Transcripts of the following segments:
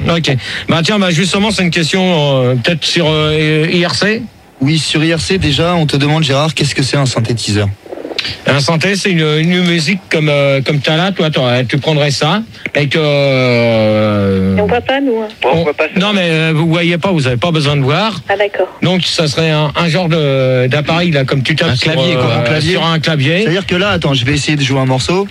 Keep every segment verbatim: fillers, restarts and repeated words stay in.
Ok. Bah tiens, bah justement, c'est une question euh, peut-être sur euh, I R C. Oui, sur I R C, déjà, on te demande, Gérard, qu'est-ce que c'est un synthétiseur? Un synthé, c'est une, une musique comme euh, comme t'as là, toi, tu prendrais ça et que. Euh, et on voit pas nous. Hein. On, on voit pas. Non, mais euh, vous voyez pas, vous avez pas besoin de voir. Ah d'accord. Donc ça serait un, un genre de d'appareil là, comme tu tapes un sur, clavier, quoi, euh, un clavier. sur un clavier. C'est-à-dire que là, attends, je vais essayer de jouer un morceau.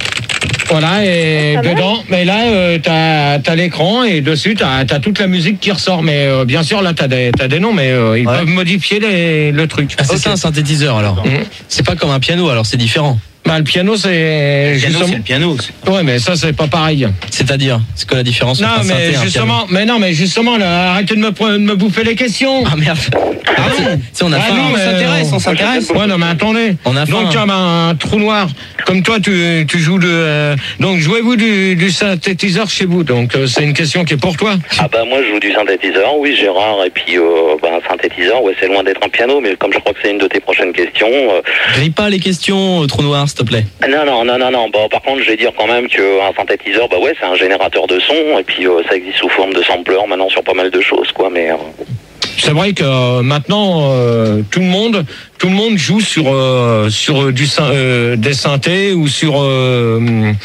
Voilà, et ah, dedans, bon mais là, euh, t'as as, l'écran et dessus, t'as as toute la musique qui ressort. Mais euh, bien sûr, là, t'as des, t'as des noms, mais euh, ils ouais. peuvent modifier les, le truc. Ah, c'est okay. ça un synthétiseur alors. Mmh. C'est pas comme un piano, alors c'est différent. Bah, le piano, c'est. Le piano, justement... c'est le piano. Ouais, mais ça, c'est pas pareil. C'est-à-dire, c'est quoi la différence non, entre un mais synthé et un justement, piano? mais non, mais justement, là, arrêtez de me, de me bouffer les questions. Ah merde. Ah non, on a ah, faim, non, on s'intéresse, on s'intéresse. Ouais, non, mais attendez. On a faim. Donc, il y a un trou noir. Comme toi, tu, tu joues de. Euh... Donc, jouez-vous du, du synthétiseur chez vous. Donc, euh, c'est une question qui est pour toi. Ah, bah, moi, je joue du synthétiseur, oui, Gérard. Et puis, euh, bah, un synthétiseur, ouais, c'est loin d'être un piano, mais comme je crois que c'est une de tes prochaines questions. Euh... Grille pas les questions, euh, trou noir, s'il te plaît. Non, non, non, non, non. Bon, par contre, je vais dire quand même qu'un synthétiseur, bah ouais, c'est un générateur de son, et puis euh, ça existe sous forme de sampler maintenant sur pas mal de choses, quoi, mais... Euh... C'est vrai que euh, maintenant, euh, tout le monde, tout le monde joue sur euh, sur du euh, des synthés ou sur euh,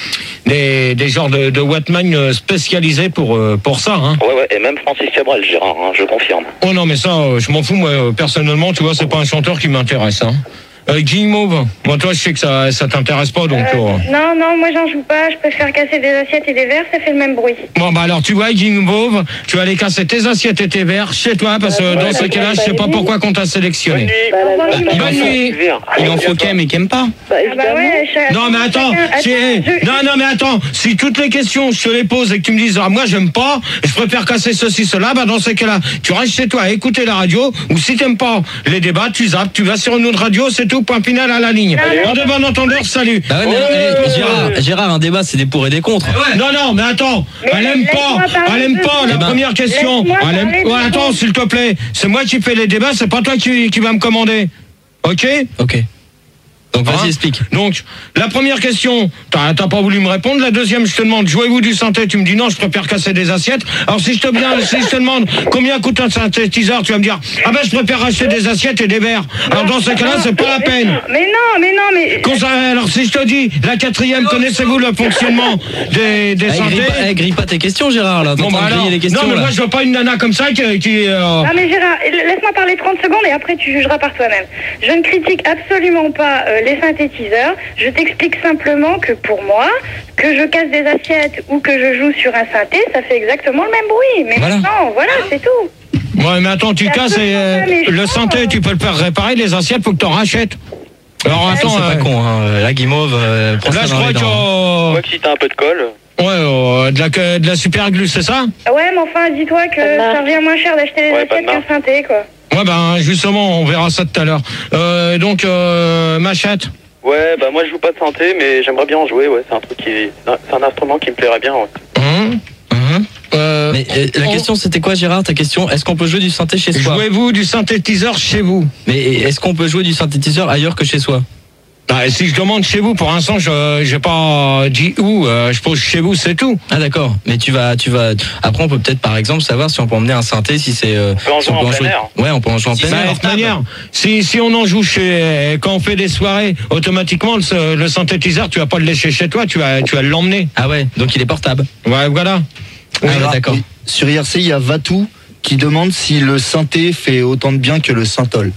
des des genres de, de Wattman spécialisés pour euh, pour ça. Hein. Ouais, ouais, et même Francis Cabrel, Gérard, hein, je confirme. Oh non, mais ça, euh, je m'en fous, moi, personnellement, tu vois, c'est pas un chanteur qui m'intéresse, hein. Euh, Guillemauve, moi toi je sais que ça ça t'intéresse pas donc. Euh, euh... Non non moi j'en joue pas, je préfère casser des assiettes et des verres, ça fait le même bruit. Bon bah alors tu vois Guillemauve, tu vas aller casser tes assiettes et tes verres chez toi parce que euh, dans ouais, ce cas-là je sais pas pourquoi qu'on t'a sélectionné. Bonne nuit. Bonne nuit. Il en faut qu'un mais qu'aime pas. Bah, ah bah ouais, je... Non mais attends, attends si... je... non non mais attends, si toutes les questions je te les pose et que tu me dises ah moi j'aime pas, je préfère casser ceci cela, bah dans ce cas-là tu restes chez toi à écouter la radio ou si t'aimes pas les débats tu zappes, tu vas sur une autre radio, c'est tout, point final à la ligne. En de bon entendeur, salut. Bah ouais, mais, mais, Gérard, Gérard, un débat, c'est des pour et des contre. Ouais. Non, non, mais attends, mais elle aime pas, elle aime pas la ben, première question. Elle aime... ouais, attends, s'il te plaît, c'est moi qui fais les débats, c'est pas toi qui, qui va me commander. Ok? Ok. Donc vas-y, hein explique. Donc, la première question, t'as pas voulu me répondre. La deuxième, je te demande, jouez-vous du synthé? Tu me dis non, je préfère casser des assiettes. Alors si je te, bien, si je te demande combien coûte un synthétiseur, tu vas me dire ah ben je préfère acheter des assiettes et des verres. Alors dans ce cas-là, c'est pas la peine. Mais non, mais non, mais... Alors si je te dis, la quatrième, connaissez-vous le fonctionnement des, des synthés? Elle grille pas tes questions, Gérard, là. Bon, bah alors, les questions, non, mais là. moi je veux pas une nana comme ça qui... qui euh... Ah mais Gérard, laisse-moi parler trente secondes et après tu jugeras par toi-même. Je ne critique absolument pas euh, les synthétiseurs. Je t'explique simplement que pour moi, que je casse des assiettes ou que je joue sur un synthé, ça fait exactement le même bruit. Mais voilà. Non, voilà, c'est tout. Ouais, mais attends, tu c'est casses et, euh, le synthé, tu peux le faire réparer, les assiettes, faut que t'en rachètes. Alors bah, attends, c'est euh... pas con, hein. La Guimauve, euh, là je crois que... Euh... Ouais, que si t'as un peu de colle... Ouais, euh, de, la, de la super glue, c'est ça? Ouais, mais enfin, dis-toi que ça revient moins cher d'acheter des ouais, assiettes qu'un synthé, quoi. Ouais, ben justement, on verra ça tout à l'heure. Euh, donc, euh, Machette. Ouais, bah moi je joue pas de synthé, mais j'aimerais bien en jouer, ouais, c'est un truc qui... C'est un instrument qui me plairait bien, ouais. Mmh, mmh. Euh, mais euh, la on... question c'était quoi, Gérard, ta question? Est-ce qu'on peut jouer du synthé chez soi? Jouez-vous du synthétiseur chez vous? Mais est-ce qu'on peut jouer du synthétiseur ailleurs que chez soi? Bah, si je demande chez vous, pour l'instant, je j'ai pas dit où. Euh, je pose chez vous, c'est tout. Ah d'accord. Mais tu vas, tu vas. Après, on peut peut-être, par exemple, savoir si on peut emmener un synthé, si c'est. Euh, on peut en si jouer on peut en en plein jouer. air. Ouais, on peut en jouer en si plein air. De toute manière, si si on en joue chez, quand on fait des soirées, automatiquement le, le synthétiseur, tu vas pas le laisser chez toi, tu vas, tu vas l'emmener. Ah ouais. Donc il est portable. Ouais, voilà. Oui, ah, d'accord. Sur I R C, il y a Vatou qui demande si le synthé fait autant de bien que le synthol.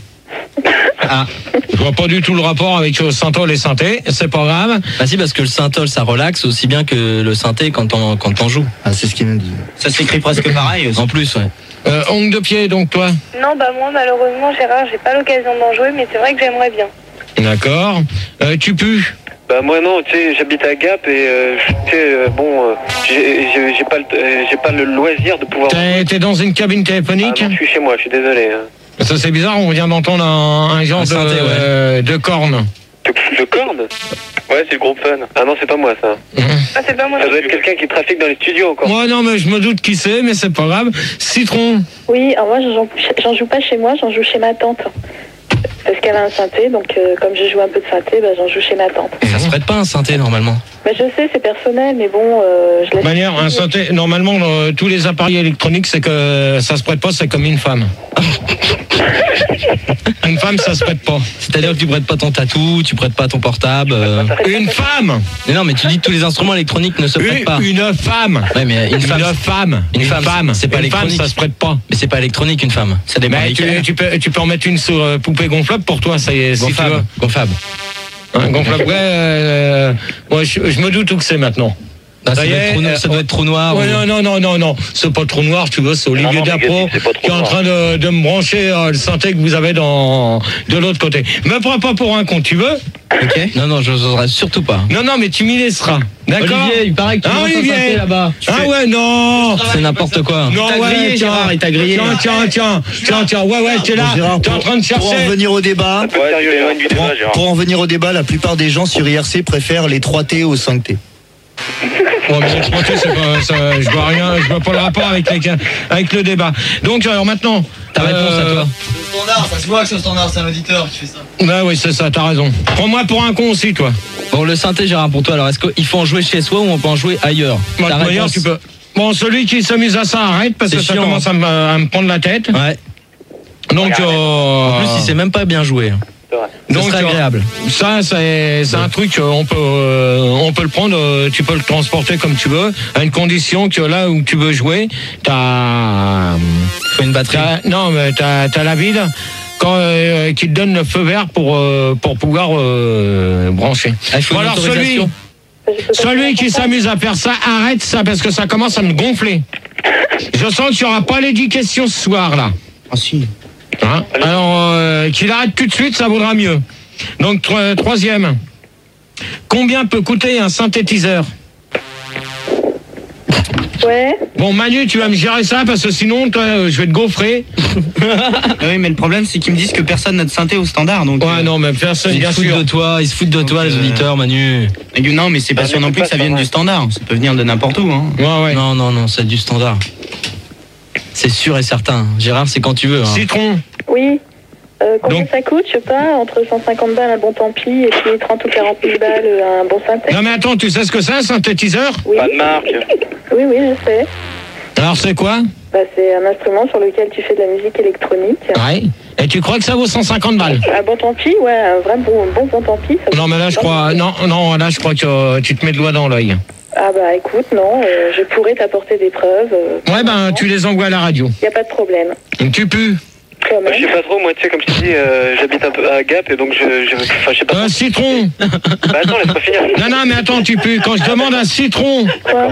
Ah. Je vois pas du tout le rapport avec le synthol et synthé, c'est pas grave. Bah si, parce que le synthol ça relaxe aussi bien que le synthé quand on quand on joue. Ah, c'est ce qu'il nous dit. Ça s'écrit presque pareil aussi. En plus, ouais. Euh, ongle de pied, donc toi? Non, bah moi malheureusement Gérard, j'ai pas l'occasion d'en jouer, mais c'est vrai que j'aimerais bien. D'accord. Euh, tu pues? Bah moi non, tu sais, j'habite à Gap et euh, tu sais, euh, bon, euh, j'ai, j'ai pas le, euh, j'ai pas le loisir de pouvoir. T'es, t'es dans une cabine téléphonique? Ah non, je suis chez moi, je suis désolé. Hein. Ça c'est bizarre, on vient d'entendre un, un genre un de, synthé, ouais. euh, de corne. De, de corne? Ouais, c'est le groupe Fun. Ah non, c'est pas moi ça. Mmh. Ah, c'est pas moi. Ça doit être quelqu'un qui trafique dans les studios encore. Moi non, mais je me doute qui c'est, mais c'est pas grave. Citron. Oui, alors moi j'en, j'en joue pas chez moi, j'en joue chez ma tante. Parce qu'elle a un synthé, donc euh, comme je joue un peu de synthé, bah, j'en joue chez ma tante. Ça se prête pas un synthé normalement. Bah, je sais, c'est personnel, mais bon, euh, je De laisse... manière, un synthé, normalement, euh, tous les appareils électroniques, c'est que ça se prête pas, c'est comme une femme. Une femme, ça se prête pas. C'est-à-dire que tu prêtes pas ton tatou, tu prêtes pas ton portable. euh. Une femme Mais non, mais tu dis que tous les instruments électroniques ne se prêtent pas. Une, une femme Ouais, mais une femme, Une femme Une femme, c'est pas Une femme, électronique. ça se prête pas. mais c'est pas électronique une femme. Ça dépend. Mais tu, lesquelles. tu peux, tu peux en mettre une sur euh, poupée gonflable pour toi, ça y est, si tu veux. Gonflable. Gonflable. Hein, gonflable, ouais, euh, moi, je, je me doute où que c'est maintenant. Ah, ça, Ça y doit est, être trou, euh, ça doit être trou noir. Ouais, ou- non, non, non, non, non, c'est pas trop noir, tu vois, c'est Olivier Non, non, Dapro négatif, c'est pas trop qui est en noir. train de, de me brancher euh, le synthé que vous avez dans, de l'autre côté. Me prends pas pour un con, tu veux? Ok. Non, non, je n'oserais surtout pas. Non, non, mais tu m'y laisseras. D'accord? Olivier, il paraît que tu Ah, lances un Olivier. synthé là-bas. Ah ouais, non! C'est n'importe quoi. Non, t'a ouais, grillé, tiens, Gérard, il t'a grillé. Tiens, tiens, tiens, tiens, tiens, ouais, ouais, t'es là, Bon, Gérard, t'es en pour- train de Pour en chercher. venir au débat, Ouais, sérieux, éloigne du pour, débat, Gérard. pour en venir au débat, la plupart des gens sur I R C préfèrent les trois T aux cinq T. Ouais, mais les trois T, c'est pas, ça, je vois rien, je vois pas le rapport avec, les, avec le débat. Donc, alors maintenant. Ta réponse à toi. Le standard, ça se voit que c'est le standard, c'est un auditeur qui fait ça. Bah oui, c'est ça, t'as raison. Prends-moi pour un con aussi, toi. Bon, le synthé, Gérard, pour toi, alors est-ce qu'il faut en jouer chez soi ou on peut en jouer ailleurs? Moi, Ta de manière, réponse. tu peux. Bon, celui qui s'amuse à ça, arrête, parce C'est que ça chiant, commence à me, à me prendre la tête. Ouais. Donc, euh, En plus, il sait même pas bien jouer. C'est vrai. Ce serait euh, agréable. Ça, c'est c'est un truc, euh, on peut, euh, on peut le prendre, euh, tu peux le transporter comme tu veux, à une condition que là où tu veux jouer, t'as. Faut une batterie. t'as- non, mais t'as t'as la ville quand, euh, qui te donne le feu vert pour, euh, pour pouvoir euh, brancher. Ah, il faut Bon, une alors, celui, autorisation. celui qui s'amuse à faire ça, arrête ça parce que ça commence à me gonfler. Je sens que tu n'auras pas les dix questions ce soir là. Ah si. Hein Alors, euh, qu'il arrête tout de suite, ça vaudra mieux. Donc, tro- troisième. Combien peut coûter un synthétiseur? Ouais. Bon, Manu, tu vas me gérer ça parce que sinon, toi, euh, je vais te gaufrer. Oui, mais le problème, c'est qu'ils me disent que personne n'a de synthé au standard. Donc, Ouais, non, mais personne, Ils bien se foutent sûr. de toi, ils se foutent de toi, Donc, les euh, auditeurs, Manu. euh, non, mais c'est pas Ah, sûr mais non c'est plus pas que ça ça, vienne ouais. du standard. Ça peut venir de n'importe où. Hein. Ouais, ouais. Non, non, non, c'est du standard. C'est sûr et certain. Gérard, c'est quand tu veux. Hein. Citron. Oui. Euh, combien Donc- ça coûte? Je sais pas, entre cent cinquante balles un bon tant pis et puis trente ou quarante mille balles euh, un bon synthé. Non, mais attends, tu sais ce que c'est, un synthétiseur? Oui, Pas de marque. oui, oui, je sais. Alors, c'est quoi? Bah, c'est un instrument sur lequel tu fais de la musique électronique. Ouais. Et tu crois que ça vaut cent cinquante balles? Un bon tant pis, ouais, un vrai bon bon, bon tant pis. ça Non, mais là, je crois, non, non, là, je crois que euh, tu te mets le doigt dans l'œil. Ah bah écoute, non, euh, je pourrais t'apporter des preuves. Euh, Ouais, ben, tu les envoies à la radio. Y a pas de problème. Tu pues. Quand Moi, même. je sais pas trop, moi, tu sais, comme je te dis, euh, j'habite un peu à Gap et donc je, je, enfin, je sais pas. Un citron. Bah attends, laisse-moi finir. Non, non, mais attends, tu pues. Quand je demande un citron, Quoi?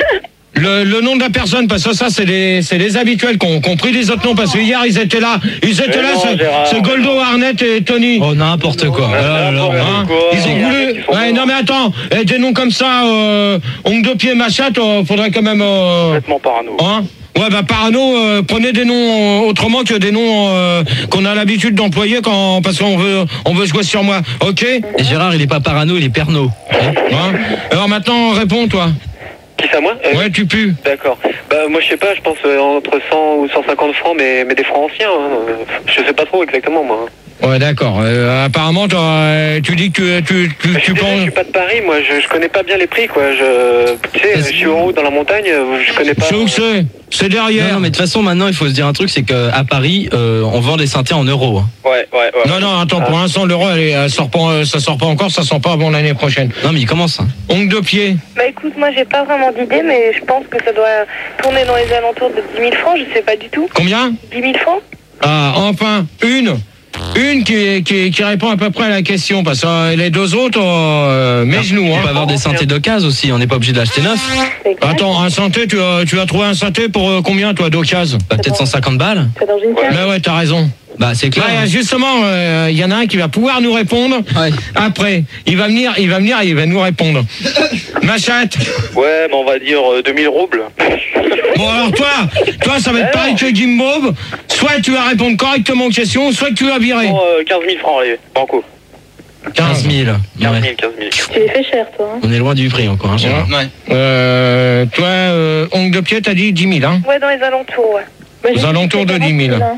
le, le nom de la personne, parce que ça, c'est les, c'est les habituels qui ont, qui ont pris les autres noms, parce que hier, ils étaient là. Ils étaient Mais là, non, c'est- Gérard. c'est Goldo, Arnett et Tony. Oh, n'importe quoi. Non, Ah, non, alors, non, Hein, quoi. ils ont Il y en a voulu. qui sont Ouais, morts. non, mais attends, eh, des noms comme ça, euh, ongle de pied, machin, euh, faudrait quand même. Euh, Complètement parano. hein Ouais, bah parano, euh, prenez des noms euh, autrement que des noms euh, qu'on a l'habitude d'employer quand parce qu'on veut on veut jouer sur moi. Ok? Et Gérard, il est pas parano, il est perno. Hein Alors maintenant, réponds toi. Qui ça, moi Euh, Ouais, tu pues. D'accord. Bah moi je sais pas, je pense euh, entre cent ou cent cinquante francs, mais, mais des francs anciens. Hein. Euh, Je sais pas trop exactement moi. Ouais, d'accord. Euh, apparemment, toi, euh, tu dis que tu tu, Je tu suis, désolé, je penses. suis pas de Paris, moi je, je connais pas bien les prix quoi. Je, tu sais, je suis en haut dans la montagne, euh, je connais pas. C'est où que c'est? C'est Non, derrière. non, mais de toute façon, maintenant, il faut se dire un truc, c'est qu'à Paris, euh, on vend des synthés en euros. hein. Ouais, ouais, ouais. Non, non, attends, pour l'instant, l'euro, elle, est- elle sort pas, euh, ça sort pas encore, ça sort pas avant l'année prochaine. Non, mais il commence. hein. Ongle de pied. Bah écoute, moi j'ai pas vraiment d'idée, mais je pense que ça doit tourner dans les alentours de dix mille francs, je sais pas du tout. Combien? dix mille francs? Ah, enfin, une. Une qui, qui, qui répond à peu près à la question, parce que euh, les deux autres, euh, mes genoux. On Hein. peut avoir des synthés d'occasion aussi, on n'est pas obligé de l'acheter neuf. C'est clair. Attends, un synthé, tu as, tu as trouvé un synthé pour euh, combien, toi, d'occasion? Bah, peut-être cent cinquante balles. C'est dans une case. Mais ouais, t'as raison. Bah, c'est clair. Ouais, justement, euh, il y en a un qui va pouvoir nous répondre. Ouais. Après, il va venir, il va venir, et il va nous répondre. Ma chatte. Ouais, mais on va dire euh, deux mille roubles. Bon, alors toi, toi, ça va être pareil que Jim Bob. Soit tu vas répondre correctement aux questions, soit tu vas virer. Bon, euh, quinze mille francs, allez, banco. quinze mille. quinze Ouais. mille, quinze mille. Tu les fais cher, toi. Hein. On est loin du prix encore, hein, Gérard. Ouais. Euh, toi, euh, ongle de pied, t'as dit dix mille, hein? Ouais, dans les alentours, ouais. Bah, Aux j'ai alentours dit de quarante dix mille. hein.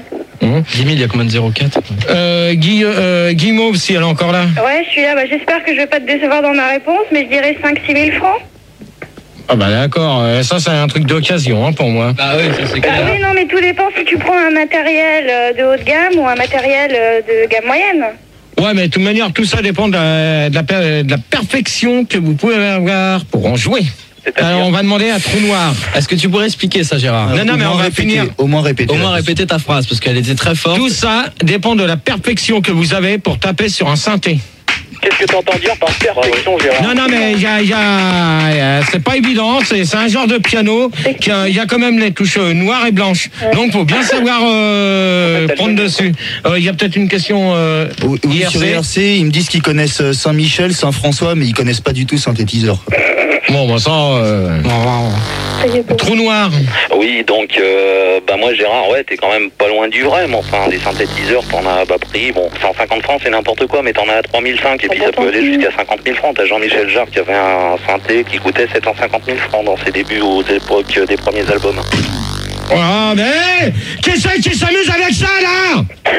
Mmh. dix mille, il y a combien de zéro quatre? Euh, Guy, euh, Guy Mauve, si elle est encore là. Ouais, je suis là. Bah, j'espère que je vais pas te décevoir dans ma réponse, mais je dirais cinq six mille francs. Ah bah d'accord, euh, ça c'est un truc d'occasion hein, pour moi. Bah oui, ça c'est Bah clair. oui, non, mais tout dépend si tu prends un matériel euh, de haute gamme ou un matériel euh, de gamme moyenne. Ouais, mais de toute manière, tout ça dépend de la, de la, per- de la perfection que vous pouvez avoir pour en jouer. Alors on va demander à Trou Noir. Est-ce que tu pourrais expliquer ça, Gérard? Non, non, Au mais moins on va répéter, finir. Au moins répéter. Au moins la répéter ta phrase, parce qu'elle était très forte. Tout ça dépend de la perfection que vous avez pour taper sur un synthé. Qu'est-ce que tu entends dire par perfection, Gérard? Non, non, mais il y a, il y a- il y a- c'est pas évident. C'est, c'est un genre de piano qui a- il y a quand même les touches euh, noires et blanches. Donc, faut bien savoir euh, prendre dessus. Euh, Il y a peut-être une question. Euh, Oui, oui, I R C. sur I R C, ils me disent qu'ils connaissent euh, Saint-Michel, Saint-François, mais ils connaissent pas du tout synthétiseur. Bon, bah ça. Euh, Trou Noir. Oui, donc, euh, bah moi, Gérard, ouais, t'es quand même pas loin du vrai, mais enfin, des synthétiseurs, t'en as à bas prix. Bon, cent cinquante francs, c'est n'importe quoi, mais t'en as à trois mille cinq, et puis ça peut aller jusqu'à cinquante mille francs. T'as Jean-Michel Jarre qui avait un synthé qui coûtait sept cent cinquante mille francs dans ses débuts aux époques des premiers albums. Ah, mais qui c'est qui s'amuse avec ça, là?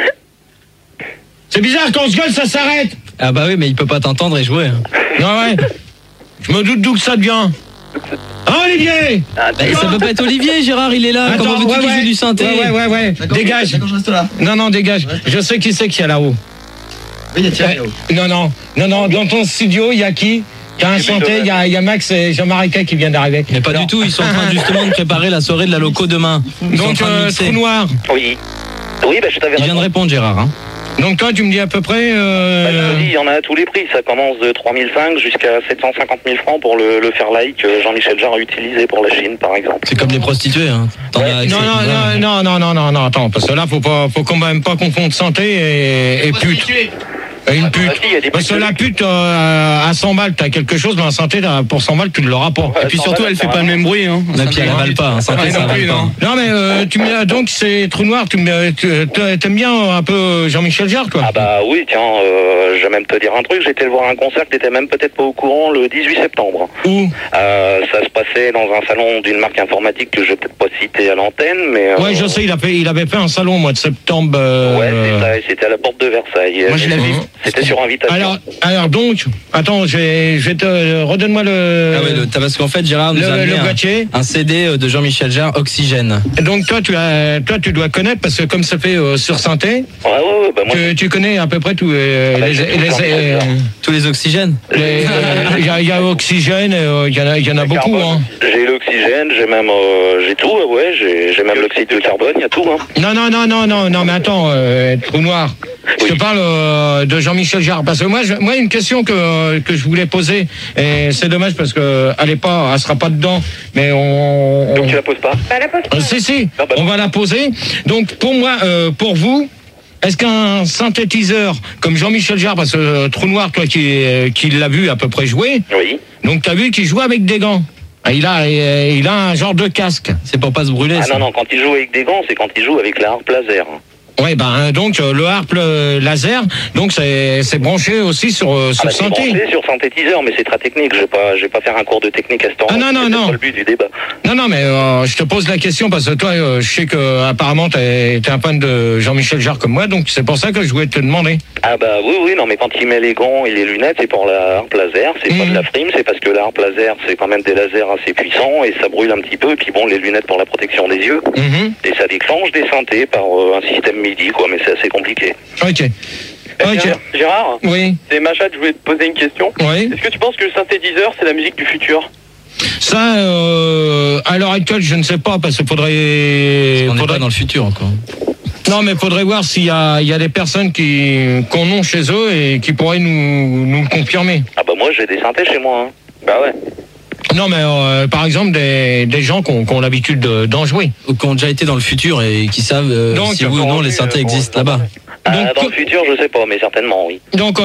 C'est bizarre, quand on se gueule, ça s'arrête. Ah bah oui, mais il peut pas t'entendre et jouer. Non, ouais. Je me doute d'où que ça devient. Ah, Olivier! Ah, Bah, ça peut pas être Olivier, Gérard, il est là. Attends, Comment veux-tu ouais, qu'il ouais. joue du synthé? Ouais, ouais, ouais, ouais. Dégage. D'accord, je reste là. Non, non, dégage. Je sais qui c'est qui est là-haut. Oui, il y a Thierry. Euh, non, non, non, non. Dans ton studio, il y a qui? Il y a un synthé, il y a, il y a Max et Jean-Marie qui vient d'arriver. Mais pas Alors, du tout, ils sont en train justement de préparer la soirée de la loco demain. Ils sont en Donc, train de euh, mixer. Trou Noir. Oui. Oui, bah je t'avais Il vient de raconté. répondre, Gérard. Hein. Donc, toi, tu me dis à peu près. Bah, Euh... je te dis, il y en a à tous les prix. Ça commence de trois mille cinq jusqu'à sept cent cinquante mille francs pour le, le Fairlight que Jean-Michel Jarre a utilisé pour la Chine, par exemple. C'est comme les prostituées. Hein. T'en as accès. Non, non, non, non, non, non, non, non, attends, parce que là, faut pas, faut quand même pas confondre santé et, et pute. Et une pute. Ah, si, il y a des Parce que putes. la pute, euh, à cent balles, t'as quelque chose, mais en santé, t'as- pour cent balles, tu ne l'auras pas. Ouais, Et puis cent surtout, balles, elle fait ça pas le va. même bruit. Hein. Et puis elle avale pas. Un synthé, Ouais, ça non avale plus, pas. non. Non, mais euh, tu me, donc c'est Trou Noir, tu me, tu, t'aimes bien un peu Jean-Michel Jarre, toi? Ah bah oui, tiens, euh, je vais même te dire un truc, j'étais le voir à un concert, t'étais même peut-être pas au courant, le dix-huit septembre. Où? Euh, ça se passait dans un salon d'une marque informatique que je vais peut-être pas citer à l'antenne, mais... euh, Ouais, je sais, il, a fait, il avait fait un salon au mois de septembre. euh, Ouais, c'est ça, et c'était à la porte de Versailles. Moi, je l'avais vu. C'était sur invitation. Alors, alors donc, attends, je vais, je vais te redonne-moi le, Ah ouais, le- t'as- parce qu'en fait, Gérard nous le, a amené le un, boîtier. un C D de Jean-Michel Jarre, Oxygène. Donc toi, tu as, toi, tu dois connaître parce que comme ça fait euh, sur synthé, Ouais, ouais, ouais, bah moi... tu, tu connais à peu près tous euh, Ah bah, les, j'ai tout les, Jean-Michel euh, Jarre. Tous les oxygènes. les- il y, a- il y a oxygène, euh, il y en a, il y en a beaucoup. Carbone. Hein. J'ai l'oxygène, j'ai même... euh, j'ai tout, ouais, j'ai j'ai même l'oxyde de carbone, il y a tout, hein. Non, non, non, non, non, non, mais attends, euh, Trou Noir. Je te Oui. parle euh, de Jean-Michel Jarre parce que moi, je, moi, une question que que je voulais poser et c'est dommage parce que elle est pas, elle sera pas dedans, mais on. on- Donc tu la poses pas? Bah, la pose pas. Euh, si, si, Ah bah. on va la poser. Donc, pour moi, euh, pour vous, est-ce qu'un synthétiseur comme Jean-Michel Jarre, parce que euh, Trou Noir, toi qui, euh, qui l'as vu à peu près jouer, Oui. donc tu as vu qu'il joue avec des gants. Ah, Il a, euh, il a un genre de casque. C'est pour pas se brûler. Ah ça. non, non, quand il joue avec des gants, c'est quand il joue avec la harpe laser. Ouais, ben donc euh, le harpe euh, laser, donc c'est c'est branché aussi sur euh, Ah sur bah, c'est synthé. branché sur synthétiseur, mais c'est très technique. Je vais pas, je vais pas faire un cours de technique à ce temps. Ah non, non, C'est non. pas le but du débat. Non, non, mais euh, je te pose la question parce que toi, euh, je sais que apparemment t'es t'es un fan de Jean-Michel Jarre comme moi, donc c'est pour ça que je voulais te demander. Ah bah oui, oui, non, mais quand il met les gants et les lunettes, c'est pour la harpe laser. C'est pas Mhm. de la frime, c'est parce que la harpe laser, c'est quand même des lasers assez puissants et ça brûle un petit peu. Et puis bon, les lunettes pour la protection des yeux. Mhm. Et ça déclenche des synthés par euh, un système MIDI, quoi. Mais c'est assez compliqué. Ok. Ok. Gérard, Oui. c'est Machat, je voulais te poser une question. Oui. Est-ce que tu penses que le synthétiseur, c'est la musique du futur? Ça, euh, à l'heure actuelle, je ne sais pas parce qu'il faudrait. On n'est faudrait- pas dans le futur encore. Non, mais faudrait voir s'il y a, il y a des personnes qui qu'on ont chez eux et qui pourraient nous, nous le confirmer. Ah bah moi, j'ai des synthés chez moi. Hein. Bah ouais. Non, mais euh, par exemple, des, des gens qui ont, qui ont l'habitude de- d'en jouer. Ou qui ont déjà été dans le futur et qui savent euh, Donc, si oui ou non les synthés existent là-bas. Ah, Donc, dans le futur, je sais pas, mais certainement, oui. Donc,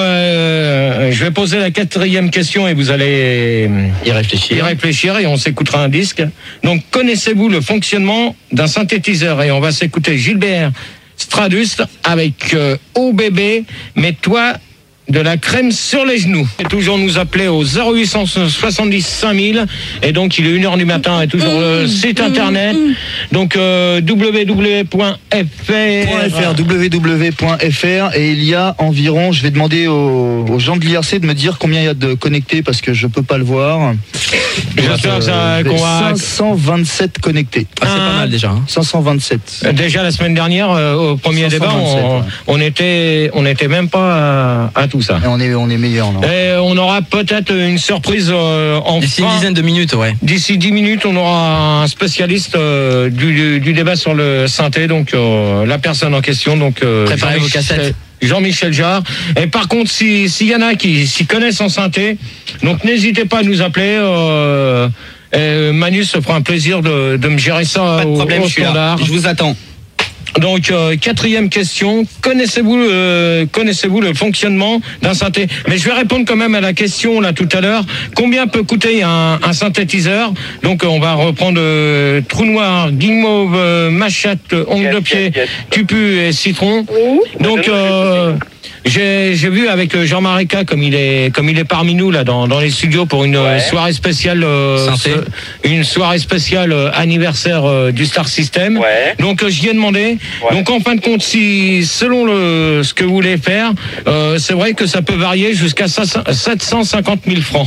euh, je vais poser la quatrième question et vous allez Y réfléchir. y réfléchir et on s'écoutera un disque. Donc, connaissez-vous le fonctionnement d'un synthétiseur? Et on va s'écouter Gilbert Stradus avec euh, Oh bébé, mais toi de la crème sur les genoux. Et toujours nous appeler au zéro huit cent soixante-dix cinq mille. Et donc il est une heure du matin et toujours le site internet. Donc euh, w w w point f r. w w w point f r. Et il y a environ, je vais demander aux, aux gens de l'I R C de me dire combien il y a de connectés parce que je peux pas le voir. J'espère que ça qu'on va... cinq cent vingt-sept connectés. Ah, c'est pas mal déjà. Hein. cinq cent vingt-sept. Déjà la semaine dernière, euh, au premier débat, on, ouais. on était, on était même pas à, à tout ça. Et on est, on est meilleur là. Et on aura peut-être une surprise euh, en D'ici une dizaine de minutes, ouais. D'ici dix minutes, on aura un spécialiste euh, du, du, du débat sur le synthé, donc euh, la personne en question. Donc euh, préparez vos cassettes. Jean-Michel Jarre. Et par contre, si s'il y en a qui s'y connaissent en synthé, donc n'hésitez pas à nous appeler. Euh, et Manu se fera un plaisir de, de me gérer ça. Pas de au, problème, au je suis là. standard. Je vous attends. Donc euh, quatrième question, connaissez-vous euh, connaissez-vous le fonctionnement d'un synthé? Mais je vais répondre quand même à la question là tout à l'heure. Combien peut coûter un, un synthétiseur? Donc euh, on va reprendre euh, trou noir, guimauve, euh, machette, ongle Yes, de pied, yes, yes. tupu et citron. Oui. Donc euh, j'ai j'ai vu avec euh, Jean Maréca comme il est comme il est parmi nous là dans dans les studios pour une Ouais. soirée spéciale euh, Synthé. ce- une soirée spéciale euh, anniversaire euh, du Star System. Ouais. Donc euh, j'y ai demandé. Ouais. Donc en fin de compte, si selon le ce que vous voulez faire, euh, c'est vrai que ça peut varier jusqu'à sept cent cinquante mille francs.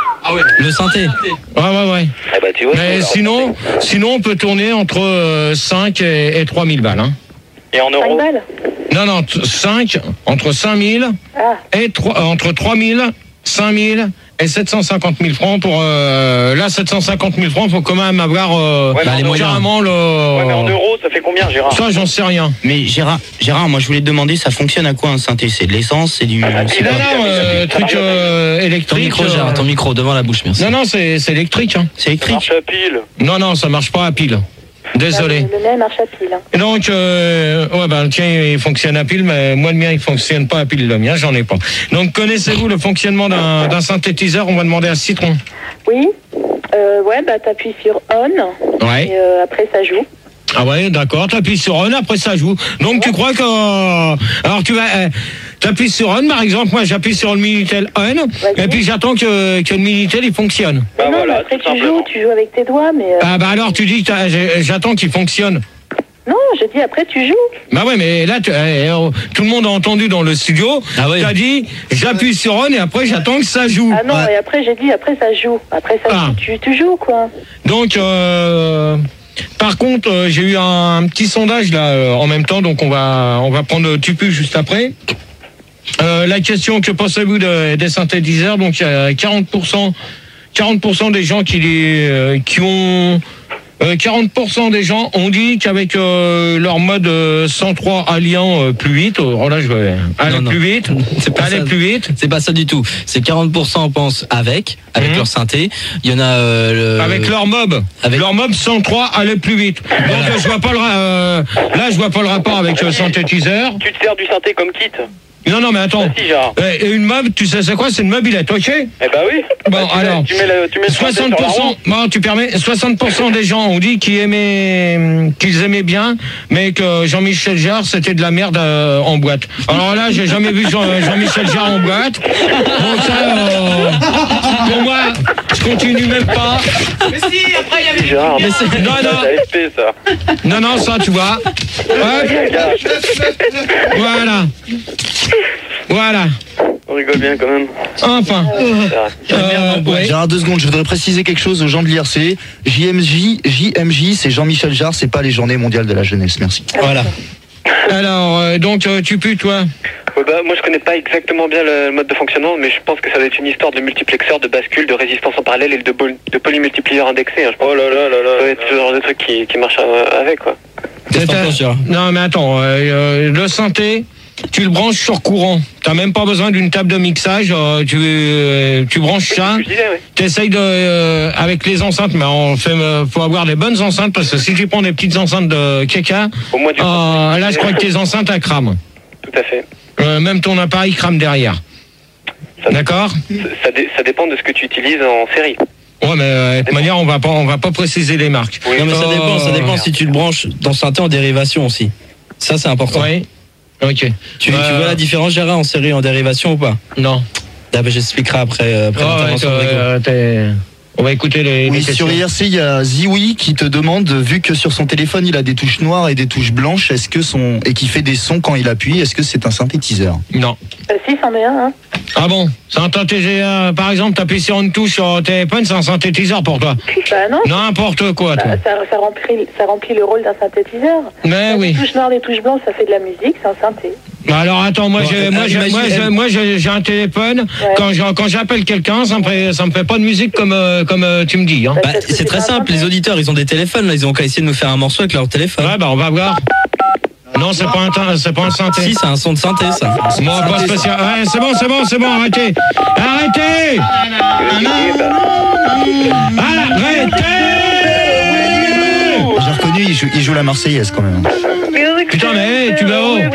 Le synthé. Ouais ouais ouais. Ah bah tu vois. Mais alors, sinon sinon on peut tourner entre euh, cinq et, et trois mille balles. Hein. Et en cinq euros balles. Non non t- cinq entre cinq mille Ah. et trois, euh, entre trois mille, cinq mille et sept cent cinquante mille francs pour euh, là sept cent cinquante mille francs, faut quand même avoir euh, Ouais, mais en les euros. moyens. Carrément le. Ouais, mais en euros, ça fait combien, Gérard? Ça j'en sais rien. Mais Gérard, Gérard, moi je voulais te demander, ça fonctionne à quoi un synthé? C'est de l'essence, c'est du. c'est Non quoi non euh, truc euh, Ton électrique. micro, euh, Gérard, ton micro devant la bouche, merci. Non non c'est c'est électrique. Hein. C'est Ça électrique. marche à pile. Non non ça marche pas à pile. Désolé. Le mien marche à pile. Hein. Et donc, euh, ouais, ben, le tien, il fonctionne à pile, mais moi, le mien, il fonctionne pas à pile. Le mien, j'en ai pas. Donc, connaissez-vous le fonctionnement d'un d'un synthétiseur? On va demander à Citron. Oui. Euh, ouais, bah t'appuies sur on. Ouais. Et euh, après ça joue. Ah ouais, d'accord. T'appuies sur on, après ça joue. Donc, tu crois que... euh, alors, tu vas... Euh, t'appuies sur on, par exemple. Moi, j'appuie sur le Minitel on. Et puis, j'attends que, que le Minitel, il fonctionne. Bah Mais non, voilà, mais après tout tu simplement. joues, tu joues avec tes doigts, mais euh, Ah bah alors, tu dis que t'as- j'ai- j'attends qu'il fonctionne. non, je dis après tu joues. Bah ouais, mais là, tu- eh, oh, tout le monde a entendu dans le studio. Ah ouais. T'as dit, j'appuie sur on et après, j'attends que ça joue. Ah non, et après j'ai dit après ça joue. Après ça Ah. joue, tu, tu joues quoi. Donc, euh, par contre, euh, j'ai eu un, un petit sondage là euh, en même temps, donc on va on va prendre le Tupu juste après. Euh, la question, que pensez-vous de, des synthétiseurs? Donc, il y a quarante pour cent, quarante pour cent des gens qui les euh, qui ont euh, quarante pour cent des gens ont dit qu'avec euh, leur mode euh, cent trois alliant euh, plus vite, oh là je vais aller Non, non. plus vite, C'est pas aller ça. plus vite. C'est pas ça du tout. C'est quarante pour cent pensent avec, avec Mhm. leur synthé. Il y en a euh, le- Avec leur mob, avec- leur mob cent trois allait plus vite. Donc euh, je vois pas le ra- euh, là je vois pas le rapport avec le synthétiseur. Tu te sers du synthé comme kit? Non non mais attends. Si, Gérard. Euh, Et une mob, tu sais c'est quoi? C'est une mobilette, ok? Eh bah oui. Bon, Bah, tu alors, Mets, tu mets, le, tu mets le synthé soixante sur la pour cent, roue. bon, tu permets, soixante pour cent des gens ont dit qu'ils aimaient, qu'ils aimaient bien, mais que Jean-Michel Jarre, c'était de la merde euh, en boîte. Alors là, j'ai jamais vu Jean, Jean-Michel Jarre en boîte. Donc ça, euh, pour moi, je continue même pas. Si, Gérard. Mais c'est- non, non. C'est A S P, ça. Non, non, ça, tu vois. Hop, voilà. Voilà. On rigole bien quand même. Enfin. Euh, ouais. Gérard, deux secondes, je voudrais préciser quelque chose aux gens de l'I R C. J M J, J M J, c'est Jean-Michel Jarre, c'est pas les Journées mondiales de la jeunesse. Merci. Voilà. Alors, euh, donc, euh, tu pues, toi? Ouais, bah, moi je connais pas exactement bien le mode de fonctionnement, mais je pense que ça doit être une histoire de multiplexeur, de bascule, de résistance en parallèle et de, bol- de polymultiplieur indexé. Hein, je pense. Oh là là là là. Ça doit être ce genre de truc qui, qui marche euh, avec quoi. Qu'est-ce que t'en penses, Gérard? Non, mais attends, euh, euh, le synthé, tu le branches sur courant. T'as même pas besoin d'une table de mixage. euh, tu, euh, tu branches ça. Je disais, ouais. T'essayes de, euh, avec les enceintes, mais on fait, euh, faut avoir des bonnes enceintes parce que si tu prends des petites enceintes de Keka, Au moins du euh, là, je crois que tes enceintes, elles crament. Tout à fait. Euh, même ton appareil crame derrière. Ça- D'accord? Ça, ça dé- ça dépend de ce que tu utilises en série. Ouais, mais euh, de toute manière, on va pas, on va pas préciser les marques. Oui. Non mais ça Euh, dépend, ça dépend si tu le branches dans synthé en dérivation aussi. Ça c'est important. Ouais. Ok. Tu, Euh, tu vois la différence, Gérard, en série et en dérivation ou pas? Non. Ah, bah, j'expliquerai après, après Oh, ouais, l'intervention de Rico. euh, t'es- On va écouter les, Oui, les questions. sur I R C, il y a Ziwi qui te demande, vu que sur son téléphone il a des touches noires et des touches blanches, est-ce que son et qui fait des sons quand il appuie, est-ce que c'est un synthétiseur? Non. Euh, si, c'en est un. Hein. Ah bon? C'est un synthétiseur. Par exemple, t'appuies sur une touche sur le téléphone, c'est un synthétiseur pour toi. Bah non. N'importe quoi, toi. Bah, ça, ça, remplit, ça remplit le rôle d'un synthétiseur. Mais oui. Les touches noires, les touches blanches, ça fait de la musique, c'est un synthé. Bah alors attends, moi Bon, j'ai euh, moi j'ai imagine- moi j'ai moi, j'ai- j'ai un téléphone. Ouais. Quand je- quand j'appelle quelqu'un, ça me fait ça me fait pas de musique comme euh, comme euh, tu me dis. Hein. Bah, Parce que c'est c'est très pas simple, un les synthé. auditeurs, ils ont des téléphones, là, ils ont qu'à essayer de nous faire un morceau avec leur téléphone. Ouais, bah on va voir. Non, c'est pas un tin- c'est pas un synthé. Si, c'est un son de synthé, ça. Moi, pas spécial. Ouais, c'est bon, c'est bon, c'est bon, arrêtez. Arrêtez. Arrêtez. J'ai reconnu, il joue, il joue la Marseillaise quand même. Putain, mais hey, tu vas où?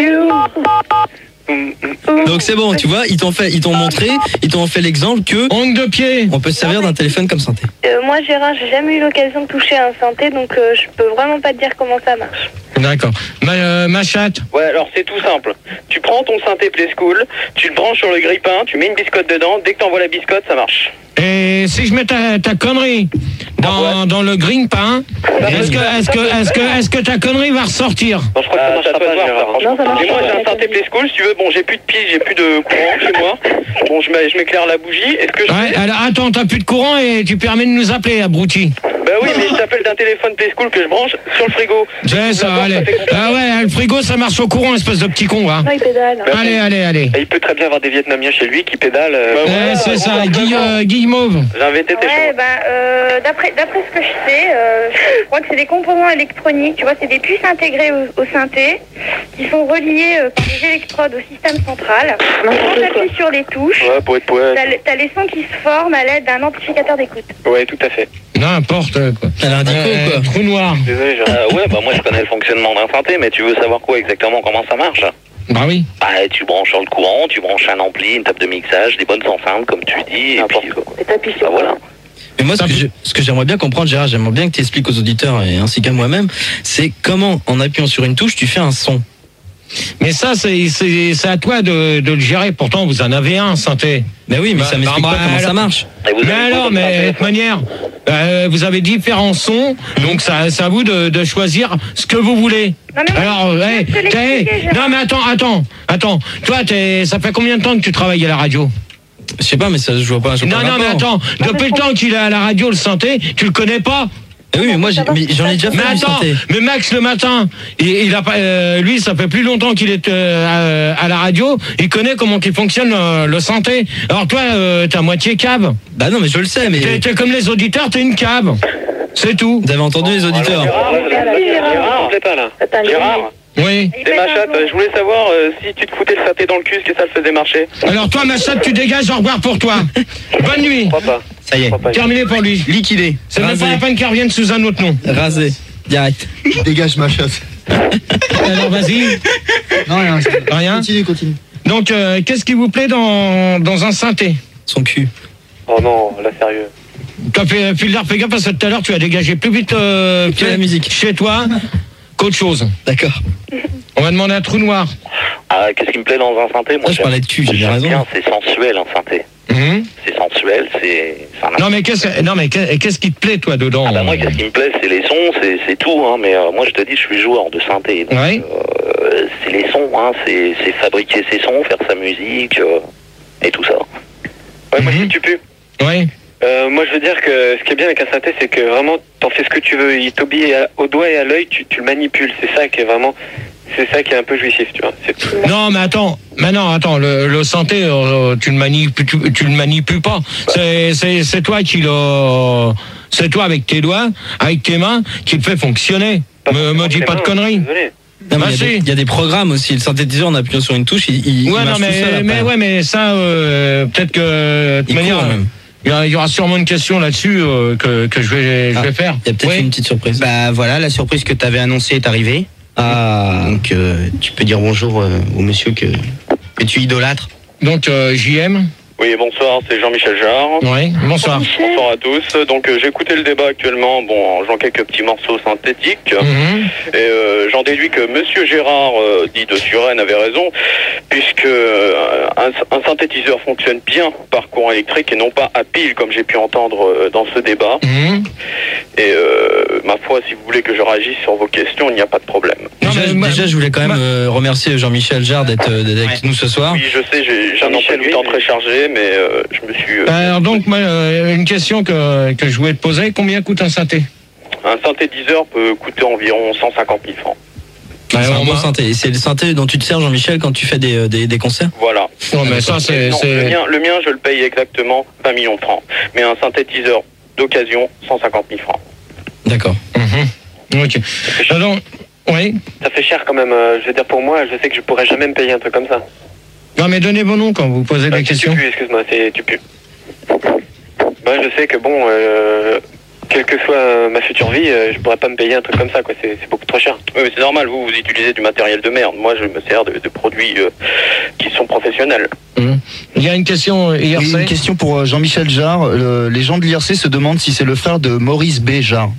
Donc c'est bon, tu vois, ils t'ont fait, ils t'ont montré, ils t'ont fait l'exemple que Ongle de pied. on peut se servir d'un téléphone comme synthé. Euh, moi, Gérard, j'ai jamais eu l'occasion de toucher à un synthé, donc euh, je peux vraiment pas te dire comment ça marche. D'accord. Ma, euh, ma chatte. Ouais, alors c'est tout simple. Tu prends ton synthé Play School, tu le branches sur le grippin, tu mets une biscotte dedans, dès que t'envoies la biscotte, ça marche. Et si je mets ta, ta connerie dans, dans le green pain, est-ce que, est-ce que, est-ce que, est-ce que ta connerie va ressortir? Non, je crois que ça marchera pas, Gérard. Non, ça marche Et moi pas. j'ai un synthé Play School, si tu veux, bon j'ai plus de piles, j'ai plus de courant chez moi. Bon je mets- je m'éclaire la bougie, est-ce que je... Ouais, alors attends, t'as plus de courant et tu permets de nous appeler, abruti. Bah oui, mais je t'appelle d'un téléphone Play School que je branche sur le frigo. C'est ça, D'accord, allez. ça fait compliqué. Ah ouais, le frigo, ça marche au courant, espèce de petit con, va. Non, il pédale. Allez, allez, allez. Et il peut très bien avoir des Vietnamiens chez lui qui pédalent. euh, Bah Ouais, c'est ça, Guy, euh, Guy Mauve. J'ai invité tes Ouais, chevaux. bah, euh, d'après, d'après ce que je sais, euh, je crois que c'est des composants électroniques, tu vois, c'est des puces intégrées au, au synthé, qui sont reliées euh, par des électrodes au système central. Quand tu appuies sur les touches, Ouais, poète, poète. t'as, le- t'as les sons qui se forment à l'aide d'un amplificateur d'écoute. Ouais, tout à fait. N'importe quoi. Elle a un dico Euh, ou quoi? Trou noir. Désolé, Gérard. Euh, ouais, bah moi je connais le fonctionnement d'un synthé, mais tu veux savoir quoi exactement, comment ça marche? Bah oui. Bah tu branches sur le courant, tu branches un ampli, une table de mixage, des bonnes enceintes comme tu dis, et puis euh, Et t'appuies sur bah voilà. Mais moi, ce que, je- ce que j'aimerais bien comprendre, Gérard, j'aimerais bien que tu expliques aux auditeurs et ainsi qu'à moi-même, c'est comment, en appuyant sur une touche, tu fais un son. Mais ça, c'est, c'est, c'est à toi de, de le gérer. Pourtant, vous en avez un, synthé. Mais oui, mais Bah, ça m'explique bah, pas comment alors- ça marche. Et vous Mais avez quoi alors, comme mais de synthé? toute manière, euh, vous avez différents sons, donc ça, c'est à vous de, de choisir ce que vous voulez. Non, mais moi, Alors, je hey, vais te l'expliquer, t'es- Gérard. non mais attends, attends, attends. Toi, t'es, ça fait combien de temps que tu travailles à la radio? Je sais pas, mais ça, je vois pas. Je vois Non, pas le non, mais rapport. attends. Depuis le temps qu'il est à la radio, le synthé, tu le connais pas? Eh oui, mais moi, j'ai- mais j'en ai déjà fait Mais du attends, synthé. mais Max le matin, il, il a pas, euh, lui, ça fait plus longtemps qu'il est euh, à, à la radio. Il connaît comment il fonctionne euh, le synthé. Alors toi, euh, t'es à moitié cave. Bah non, mais je le sais, mais T'es, t'es comme les auditeurs, t'es une cave. C'est tout. vous avez entendu les auditeurs. Gérard, Gérard, on plaît pas là. Attends, Gérard, Oui. Il c'est pète ma un chatte, plomb. je voulais savoir euh, si tu te foutais le synthé dans le cul, est-ce que ça le faisait marcher? Alors toi, ma chatte, tu dégages. Au revoir pour toi. Bonne nuit. je crois pas. Ça y est, Je crois pas. Terminé pour lui. liquidé, C'est même rasé, pas la peine qu'il revienne sous un autre nom. rasé, direct. Dégage ma chatte. Alors vas-y. Non, rien. Rien. Continue, continue. Donc, euh, qu'est-ce qui vous plaît dans, dans un synthé? Son cul. Oh non, là sérieux. Toi, fais, fais fais gaffe parce que tout à l'heure, tu as dégagé plus vite euh, Que la musique. chez toi qu'autre chose. D'accord. On va demander un trou noir. Ah, qu'est-ce qui me plaît dans un synthé? Moi, Ah, je j'aime- parlais de cul, j'ai j'aime raison. bien, c'est sensuel un synthé. Mhm. C'est sensuel, c'est... c'est un- Non mais qu'est-ce non mais qu'est- qu'est-ce qui te plaît toi dedans? Ah bah moi, qu'est-ce qui me plaît, c'est les sons, c'est, c'est tout, hein, mais euh, moi je te dis, je suis joueur de synthé. Donc, Ouais. euh, c'est les sons, hein, c'est, c'est fabriquer ses sons, faire sa musique, euh, et tout ça. Ouais, moi Mhm. si tu peux. Oui. Euh, moi je veux dire que ce qui est bien avec un synthé, c'est que vraiment t'en fais ce que tu veux. Il t'obéit à- au doigt et à l'œil, tu, tu le manipules. C'est ça qui est vraiment. C'est ça qui est un peu jouissif, tu vois. C'est tout. Non mais attends, mais non attends, le, le synthé euh, tu le manipules tu, tu le manipules pas. C'est c'est c'est toi qui le c'est toi avec tes doigts, avec tes mains qui le fait fonctionner. Me, me dis Les pas de mains, conneries. Désolé. Non, mais Bah, il, y a si. des, il y a des programmes aussi. Le synthétiseur, en appuyant sur une touche, il, il Ouais il non marche tout seul mais après. mais ouais mais ça euh, peut-être que de toute Il manière court, même. il y, a- il y aura sûrement une question là-dessus euh, que que je vais je Ah, vais faire. Il y a peut-être Oui. une petite surprise. Bah voilà, la surprise que tu avais annoncée est arrivée. Ah, Donc euh, tu peux dire bonjour euh, au monsieur que, que tu idolâtres. Donc euh, J M. Oui, bonsoir, c'est Jean-Michel Jarre. Oui, bonsoir. Bonsoir à tous. Donc euh, j'ai écouté le débat actuellement, bon, en jouant quelques petits morceaux synthétiques. Mhm. Et euh, j'en déduis que Monsieur Gérard, euh, dit de Suresnes, avait raison, puisque euh, un, un synthétiseur fonctionne bien par courant électrique et non pas à pile, comme j'ai pu entendre euh, dans ce débat. Mhm. Et euh, ma foi, si vous voulez que je réagisse sur vos questions, il n'y a pas de problème. Non, Déjà, mais- déjà, je voulais quand même euh, remercier Jean-Michel Jarre d'être euh, d'être avec nous ce soir. Oui, je sais, j'ai j'ai un emploi du temps très chargé, mais euh, je me suis... euh, Alors donc, moi, euh, une question que, que je voulais te poser, combien coûte un synthé? un synthétiseur peut coûter environ cent cinquante mille francs. C'est un on bon va- synthé. Et c'est le synthé dont tu te sers, Jean-Michel, quand tu fais des, euh, des, des concerts. Voilà. Non, mais ça, c'est... Non, c'est- le, mien, le mien, je le paye exactement vingt millions de francs. Mais un synthétiseur d'occasion, cent cinquante mille francs. D'accord. Mhm. Ok. Alors, oui. Ça fait cher quand même. euh, je veux dire, pour moi, je sais que je pourrais jamais me payer un truc comme ça. Non, mais donnez vos noms quand vous posez Ah, des c'est questions. Tupu, excuse-moi, c'est Tupu. Bah, je sais que bon, euh, quelle que soit euh, ma future vie, euh, je pourrais pas me payer un truc comme ça, quoi. C'est c'est beaucoup trop cher. Oui, mais c'est normal, vous, vous utilisez du matériel de merde. Moi, je me sers de, de produits euh, qui sont professionnels. Mhm. Il y a une question euh, I R Oui, C. une question pour euh, Jean-Michel Jarre. Le- les gens de l'I R C se demandent si c'est le frère de Maurice B. Jarre.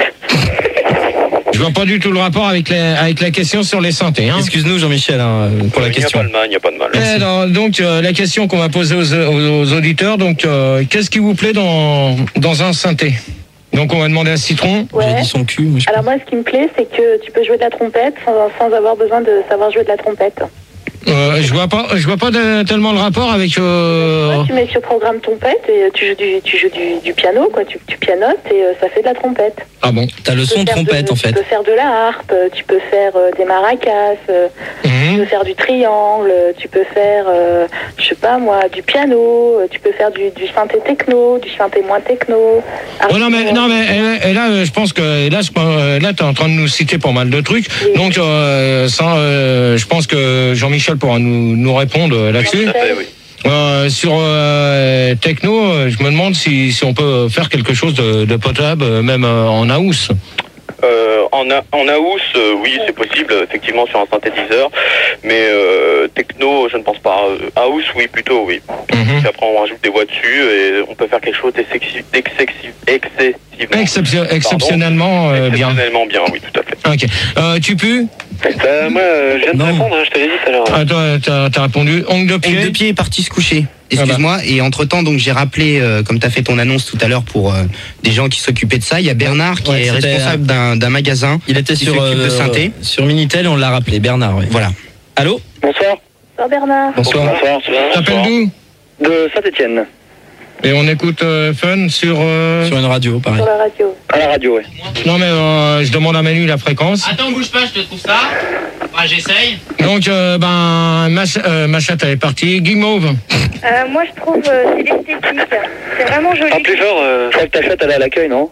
Je vois pas du tout le rapport avec, les, avec la question sur les synthés. Hein. Excuse-nous, Jean-Michel, hein, pour la Il n'y a question. pas de mal, il n'y a pas de mal. Eh, alors, donc, euh, la question qu'on va poser aux, aux- aux auditeurs, donc, euh, qu'est-ce qui vous plaît dans, dans un synthé? Donc, on va demander à Citron. J'ai Ouais. dit son cul. mais je- Alors moi, ce qui me plaît, c'est que tu peux jouer de la trompette sans, sans avoir besoin de savoir jouer de la trompette. Euh, je vois pas, je vois pas de- tellement le rapport avec. Euh... Ouais, tu mets sur programme trompette et tu joues du, tu joues du, du piano, quoi. Tu, tu pianotes et euh, ça fait de la trompette. Ah bon. T'as le Tu peux son faire trompette, de- en fait. Tu peux faire de la harpe, euh, tu peux faire euh, des maracas, euh, tu Mhm. peux faire du triangle, euh, tu peux faire, euh, je sais pas moi, du piano, euh, tu peux faire du, du synthé techno, du synthé moins techno. Oh, non mais non mais et, et là euh, je pense que là je, euh, là t'es en train de nous citer pas mal de trucs. Oui. Donc euh, ça, euh, je pense que Jean-Michel pourra nous, nous répondre euh, là-dessus. Tout à fait, oui. Euh, sur euh, techno, euh, je me demande si, si on peut faire quelque chose de, de potable, euh, même euh, en house. Euh, en, a, en house, euh, oui, c'est possible, effectivement, sur un synthétiseur. Mais euh, techno, je ne pense pas. Euh, House, oui, plutôt, oui. Mhm. Puis après, on rajoute des voix dessus et on peut faire quelque chose d'excessivement... excessivement Exception- exceptionnellement euh, bien. Exceptionnellement bien, oui, tout à fait. Ok. Euh, tu pues? Euh, moi, euh, je viens de Non. répondre, hein, je te l'ai dit tout à l'heure. Ah, toi, t'as, t'as répondu. Ongle de Ongle de pied. pied est parti se coucher. Excuse-moi. Et entre-temps, donc j'ai rappelé, euh, comme tu as fait ton annonce tout à l'heure pour euh, des gens qui s'occupaient de ça, il y a Bernard qui Ouais, est c'était, responsable d'un d'un magasin. Il était qui sur, s'occupe de euh, synthé. sur Minitel, on l'a rappelé, Bernard. Ouais. Voilà. Allô? Bonsoir. Bonsoir Bernard. Bonsoir. Bonsoir. T'appelles d'où? De Saint-Etienne. Et on écoute euh, Fun sur. euh, Sur une radio, pareil. Sur la radio. À la radio, ouais. Non mais euh, je demande à Manu la fréquence. Attends, bouge pas, je te trouve ça. Ouais, j'essaye. Donc euh, ben ma, ch- euh, ma chatte elle est partie. Guimauve. Euh, moi, je trouve euh, c'est l'esthétique. C'est vraiment joli. Parle plus fort, euh, je crois que ta chatte, elle est à l'accueil, non?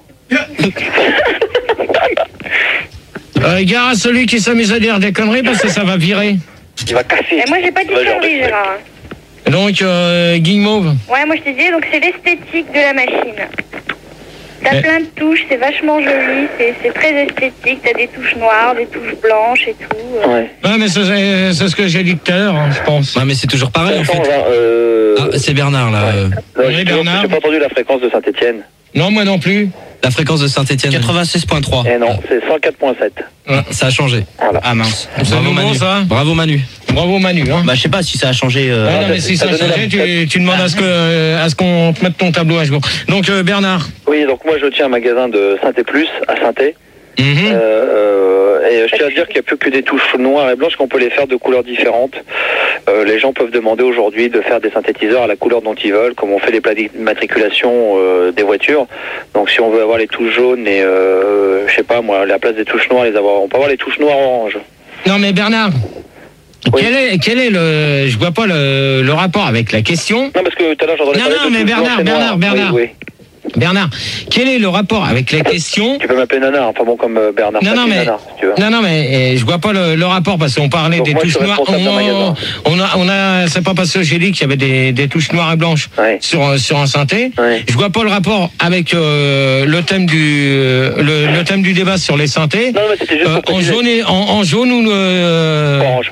Euh, gare à celui qui s'amuse à dire des conneries parce que ça va virer. Il va casser. Et moi, j'ai pas dit Ouais, genre conneries, des- Gérard. Donc euh, Guimauve. Ouais, moi, je t'ai dit, donc c'est l'esthétique de la machine. T'as Mais- plein de touches, c'est vachement joli, c'est c'est très esthétique. T'as des touches noires, des touches blanches et tout. euh. Ouais. Ouais mais c'est, c'est- c'est ce que j'ai dit tout à l'heure, hein, je pense. Ouais, mais c'est toujours pareil, en fait. euh... Ah, c'est Bernard, là. euh, non, Oui, j'ai toujours- Bernard. j'ai pas entendu la fréquence de Saint-Etienne. Non moi non plus. La fréquence de Saint-Etienne. quatre-vingt-seize point trois. Eh non, c'est cent quatre point sept. Ça a changé. Ah mince. C'est Bravo nouveau, Manu. ça. Bravo Manu. Bravo Manu. Hein. Bah je sais pas si ça a changé. euh, Ouais, non, mais si ça a ça donne changé, la- tu, tu demandes à ce que euh, à ce qu'on te mette ton tableau à jour. Donc euh, Bernard. Oui, donc moi je tiens un magasin de Synthé Plus à Synthé. Mhm. Euh, euh, et je tiens à dire qu'il n'y a plus que des touches noires et blanches qu'on peut les faire de couleurs différentes. Euh, les gens peuvent demander aujourd'hui de faire des synthétiseurs à la couleur dont ils veulent, comme on fait les plaques d'immatriculation euh, des voitures. Donc si on veut avoir les touches jaunes et euh, je sais pas moi, à la place des touches noires, les avoir, on peut avoir les touches noires orange. Non mais Bernard. Oui. Quel est quel est le je vois pas le, le rapport avec la question. Non parce que tout à l'heure j'entendais Non, parler non, de mais touches Bernard, blanches et noires. Bernard, Bernard. Oui, oui. Bernard, quel est le rapport avec la question? Tu peux m'appeler Nanar, enfin bon comme euh, Bernard. Non, non, t'appelles mais- Nanar, si tu veux. Non, non, mais eh, je vois pas le, le rapport parce qu'on parlait Donc des moi, je touches suis noires. responsable d'un magasin. On, on a, on a, c'est pas parce que j'ai dit qu'il y avait des, des touches noires et blanches Ouais. sur euh, sur un synthé. Ouais. Je vois pas le rapport avec euh, le thème du euh, le, le thème du débat sur les synthés. Non, mais c'était juste Euh, pour en préciser. jaune et en, en jaune ou euh, Orange.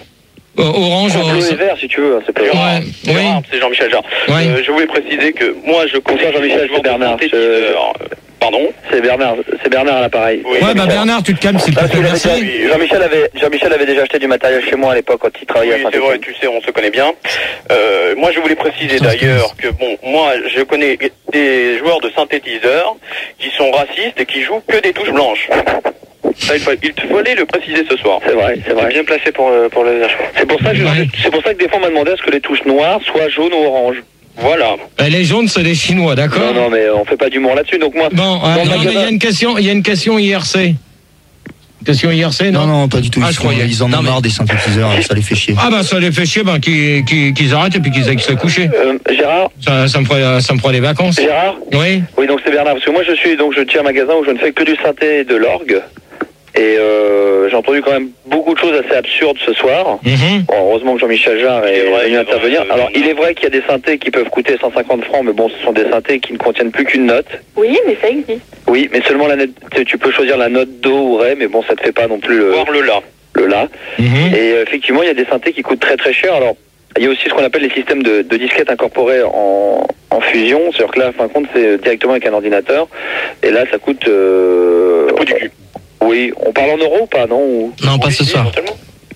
Euh, Orange, Bleu orange. et vert, si tu veux, hein, c'est pas Ouais, oui. Gérard, c'est Jean-Michel Jarre. Ouais. Euh, je voulais préciser que moi, je Bonsoir, Jean-Michel, c'est Bernard. synthétiseur. Pardon C'est Bernard, c'est Bernard à l'appareil. Oui. Ouais, bah Bernard, tu te calmes, s'il te Ah, plaît, parce que merci. j'avais- Jean-Michel avait, Jean-Michel avait déjà acheté du matériel chez moi à l'époque quand il travaillait Oui, à c'est Saint-Étienne. vrai, tu sais, on se connaît bien. Euh, moi, je voulais préciser d'ailleurs que, bon, moi, je connais des joueurs de synthétiseurs qui sont racistes et qui jouent que des touches blanches. Ça, il, fa- il te fallait le préciser ce soir. C'est vrai, c'est vrai. Bien placé pour, euh, pour le C'est pour ça que je- Ouais. c'est pour ça que des fois on m'a demandé à ce que les touches noires soient jaunes ou oranges. Voilà. Eh, Les jaunes, c'est des Chinois, d'accord? Non, non, mais on fait pas d'humour là-dessus. Donc moi, Bon, euh, dans le non, mais il y a magasin- une question, il y a une question I R C. Question I R C, non? Non, non, pas du tout. Ah, Ils, je sont- croyais. ils en ont Non, mais- marre des synthétiseurs, ça les fait chier. Ah bah ça les fait chier, ben qu'ils qu'ils- qu'ils arrêtent et puis qu'ils aillent se coucher. Euh, Gérard, Ça, ça me ferait, ça me ferait des vacances. Gérard. Oui. Oui, donc c'est Bernard, parce que moi je suis, donc je tiens un magasin où je ne fais que du synthé et de l'orgue. Et euh, j'ai entendu quand même beaucoup de choses assez absurdes ce soir. Mhm. Bon, heureusement que Jean-Michel Jarre C'est est vrai, venu c'est intervenir. vrai, Alors, c'est il est vrai qu'il y a des synthés qui peuvent coûter cent cinquante francs, mais bon, ce sont des synthés qui ne contiennent plus qu'une note. Oui, mais ça existe. Oui, mais seulement la note, tu- tu peux choisir la note do ou ré, mais bon, ça te fait pas non plus le, Voir le là. le la. Mhm. Et euh, effectivement, il y a des synthés qui coûtent très très cher. Alors, il y a aussi ce qu'on appelle les systèmes de, de disquettes incorporés en, en fusion. C'est-à-dire que là, fin de compte, c'est directement avec un ordinateur. Et là, ça coûte... Euh... Le pot du cul. Oui, on parle en euros ou pas, non ou... Non, pas Oui, ce si, soir. éventuellement.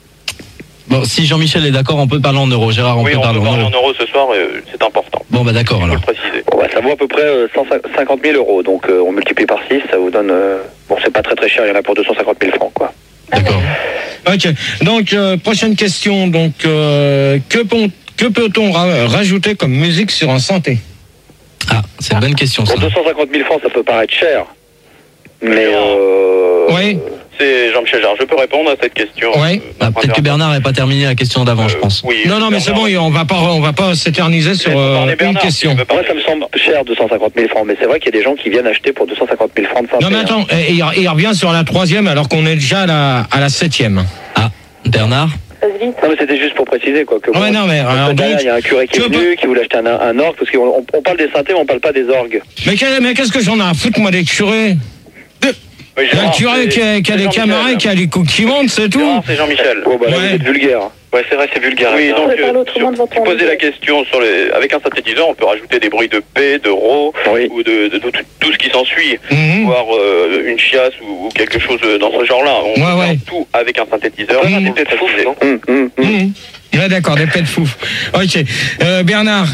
Bon, si Jean-Michel est d'accord, on peut parler en euros. Gérard, on Oui, peut on parler peut en parler euros. en euros ce soir, euh, c'est important. Bon, bah d'accord Il faut alors. le préciser. Bon, bah, ça vaut à peu près euh, cent cinquante mille euros. Donc, euh, on multiplie par six, ça vous donne... euh, Bon, c'est pas très très cher, il y en a pour deux cent cinquante mille francs, quoi. D'accord. Ok. Donc euh, prochaine question. Donc euh, que, pon- que peut-on ra- rajouter comme musique sur un synthé? Ah, c'est une bonne question ça. Pour deux cent cinquante mille francs, ça peut paraître cher. Mais... Euh... Oui. C'est Jean-Michel Jarre. Je peux répondre à cette question. Ouais. euh, Ah, peut-être que Bernard n'avait pas terminé la question d'avant, je Euh, pense. Oui. Non, non, mais c'est bon, Bernard, on va pas, on va pas s'éterniser sur laisse euh, parler une Bernard, question. si tu veux Moi, parler. ça me semble cher, deux cent cinquante mille francs. Mais c'est vrai qu'il y a des gens qui viennent acheter pour deux cent cinquante mille francs de synthé. Non, mais hein. attends, et, il- il revient sur la troisième alors qu'on est déjà à la, à la septième. Ah, Bernard. Passe vite. Non, mais c'était juste pour préciser, quoi. Que Ouais, non, mais alors Derrière, donc, il y a un curé qui tu est veux venu, qui voulait acheter un, un orgue, parce qu'on on, on parle des synthés, mais on parle pas des orgues. mais qu'est- mais qu'est-ce que j'en ai à foutre, moi, des curés? Oui, Il y a un Gérard, curé c'est- qui a, qui a c'est des Jean-Michel. camarades, qui a les coups qui montent, c'est tout. Gérard, c'est Jean-Michel. Oh, bah là, Ouais. vous êtes vulgaire. Ouais, c'est vrai, c'est vulgaire. Oui, On donc, peut parler euh, autrement sur- devant ton tu posais micro. la question sur les, avec un synthétiseur, on peut rajouter des bruits de P, de Rho, Oui. ou de, de- de tout, tout ce qui s'ensuit, Mhm. voire euh, une chiasse ou, ou quelque chose dans ce genre-là. On Ouais, peut faire ouais. tout avec un synthétiseur. Mmh. C'est peut-être précisé. Hum, hum, hum. Mhm. Ouais, d'accord, des pets de fouf. Ok. Euh, Bernard.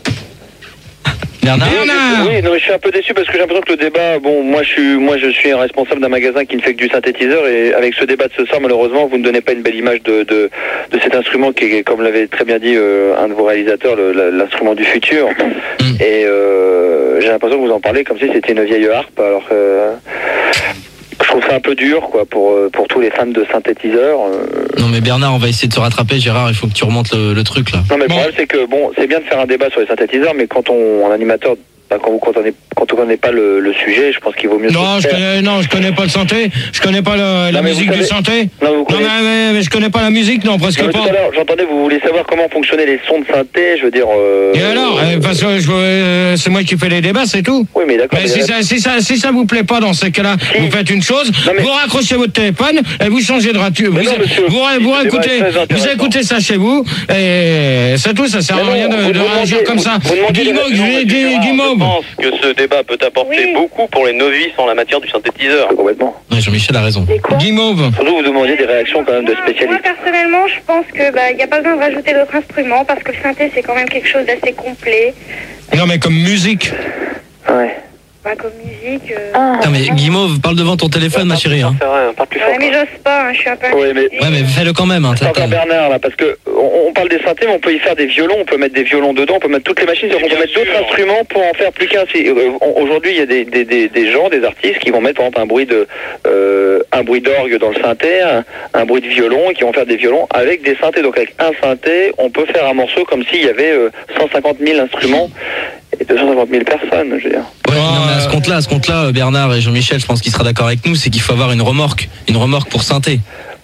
Bernard. Bernard. Oui, non, je suis un peu déçu parce que j'ai l'impression que le débat, bon, moi je suis, moi je suis un responsable d'un magasin qui ne fait que du synthétiseur et avec ce débat de ce soir, malheureusement, vous ne donnez pas une belle image de, de, de cet instrument qui est, comme l'avait très bien dit euh, un de vos réalisateurs, le- la- l'instrument du futur. Et euh, j'ai l'impression que vous en parlez comme si c'était une vieille harpe, alors que je trouve ça un peu dur, quoi, pour euh, pour tous les fans de synthétiseurs. euh. Non mais Bernard, on va essayer de se rattraper. Gérard, il faut que tu remontes le, le truc là. Non, mais le Bon. problème c'est que bon, c'est bien de faire un débat sur les synthétiseurs, mais quand on, un animateur, bah, quand vous comprenez, quand on connaît pas le, le sujet, je pense qu'il vaut mieux. Non, se je faire. connais, non, je connais pas le synthé. Je connais pas le- la Non, mais vous musique du savez- synthé. Non, vous Non, connaissez- mais, mais- mais je connais pas la musique, non, presque Non, mais pas. tout à l'heure, j'entendais, vous voulez savoir comment fonctionnaient les sons de synthé, je veux dire. euh, Et alors, euh, parce que je- euh, c'est moi qui fais les débats, c'est tout. Oui, mais d'accord. Mais mais si la- ça, si, ça, si ça vous plaît pas dans ces cas-là, Si. vous faites une chose, Non, mais- vous raccrochez votre téléphone et vous changez de radio. Vous, Mais non, monsieur. vous, vous, Ce débat est écoutez, très vous intéressant. écoutez ça chez vous et c'est tout, ça sert Mais à non, rien de, vous de demandez- réagir comme vous- ça. vous demandez des Guimauve, raisons, Guy- monsieur Guy- Gérard, Guimauve. Je pense que ce débat peut apporter Oui. beaucoup pour les novices en la matière du synthétiseur. Complètement. Ouais, Jean-Michel a raison. Et quoi? Guimauve. Surtout, vous demandiez des réactions quand même de Moi, spécialistes. Moi, personnellement, je pense que bah, il n'y a pas besoin de rajouter d'autres instruments parce que le synthé, c'est quand même quelque chose d'assez complet. Non, mais comme musique. Ouais. Bah, comme musique. euh, Putain, mais Guimauve, parle devant ton téléphone, ma chérie. Hein. C'est vrai, pas plus fort. Ouais, mais j'ose pas, hein, je suis un peu Ouais, mais- intimidée. Ouais, mais fais-le quand même. Hein, C'est t'as- encore t'as- Bernard là, parce que on, on parle des synthés, mais on peut y faire des violons, on peut mettre des violons dedans, on peut mettre toutes les machines, c'est-à-dire qu'on peut Bien mettre d'autres sûr. instruments pour en faire plus qu'un. C'est- euh, on- Aujourd'hui, il y a des, des, des, des gens, des artistes qui vont mettre par exemple un bruit de euh, un bruit d'orgue dans le synthé, un, un bruit de violon, et qui vont faire des violons avec des synthés. Donc avec un synthé, on peut faire un morceau comme s'il y avait euh, cent cinquante mille instruments et deux cent cinquante mille personnes, je veux dire. Ouais, non, mais à ce compte-là, à ce compte-là, Bernard et Jean-Michel, je pense qu'il sera d'accord avec nous, c'est qu'il faut avoir une remorque, une remorque pour synthé.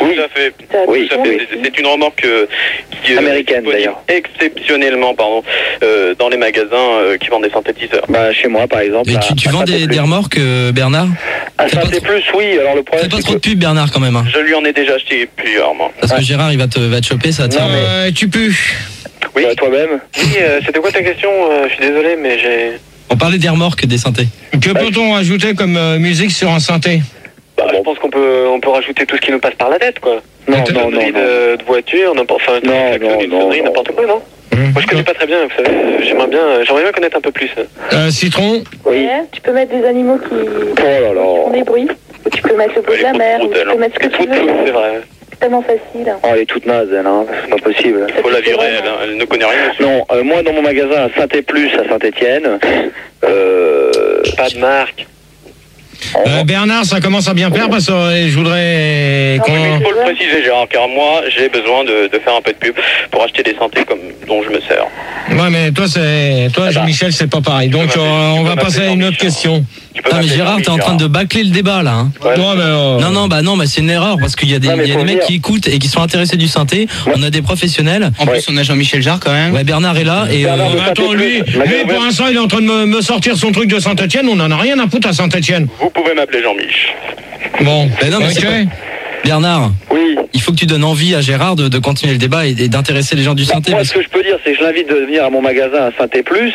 Oui, tout à fait. Oui, tout à fait. C'est, c'est une remorque euh, qui est américaine d'ailleurs. Exceptionnellement, pardon, euh, dans les magasins euh, qui vendent des synthétiseurs. Bah, chez moi, par exemple. Et tu, tu vends des, des remorques, euh, Bernard? À Synthé Plus, oui. Alors le problème, fais pas c'est trop que... de pub, Bernard, quand même. Hein. Je lui en ai déjà acheté plusieurs, moi. Parce que Gérard, il va te, va te choper, ça. Tiens. Euh, tu peux. Oui, bah, toi-même. Oui, euh, c'était quoi ta question? euh, Je suis désolé, mais j'ai... On parlait des remorques, des synthés. Que peut-on rajouter comme euh, musique sur un synthé? Bah, je pense qu'on peut, on peut rajouter tout ce qui nous passe par la tête, quoi. Non, Une non, non, sonnerie non. de, de voiture, n'importe, enfin, Non, une non, une non, sonnerie, non. n'importe quoi, non? Mmh. Moi, je connais pas très bien, vous savez. J'aimerais bien, j'aimerais bien connaître un peu plus. Euh, Citron. Oui. Ouais, tu peux mettre des animaux qui Oh là là. font des bruits. Ou tu peux mettre le bruit de la mer. Ou tu peux mettre ce que tu veux. C'est vrai. C'est tellement facile. Oh, elle est toute naze, elle, hein. C'est pas possible. Faut la virer, elle, hein. Elle ne connaît rien dessus. Non, euh, moi, dans mon magasin, à Synthé Plus, à Saint-Étienne, euh... Pas de marque. Euh, Bernard, ça commence à bien faire parce que euh, je voudrais Oui, mais il qu'on... faut le préciser, Gérard, car moi, j'ai besoin de, de faire un peu de pub pour acheter des synthés comme dont je me sers. Ouais, mais toi, c'est toi, Ah bah. Jean-Michel, c'est pas pareil. Donc, Tu peux euh, m'appeler- on tu va peux passer à m'appeler une autre Jean-Michel. question. Tu peux Non, mais m'appeler Gérard, t'es en train de bâcler le débat, là. Hein. Ouais. Non, mais, euh, Non, non, bah non, bah c'est une erreur parce qu'il y a des, Non, mais il y a faut des mecs dire. qui écoutent et qui sont intéressés du synthé. On a des professionnels. En plus, on a Jean-Michel Jarre quand même. Ouais, Bernard est là et Bernard euh, de bah, attends, lui, Synthé Plus. lui, pour l'instant, il est en train de me, me sortir son truc de Saint-Etienne. On en a rien à foutre à Saint-Etienne. Vous pouvez m'appeler Jean-Mich. Bon, Ben non, mais ok. c'est pas- Bernard, Oui. il faut que tu donnes envie à Gérard de, de continuer le débat et, et d'intéresser les gens du synthé. Moi, parce ce que je peux dire, c'est que je l'invite de venir à mon magasin à Synthé Plus.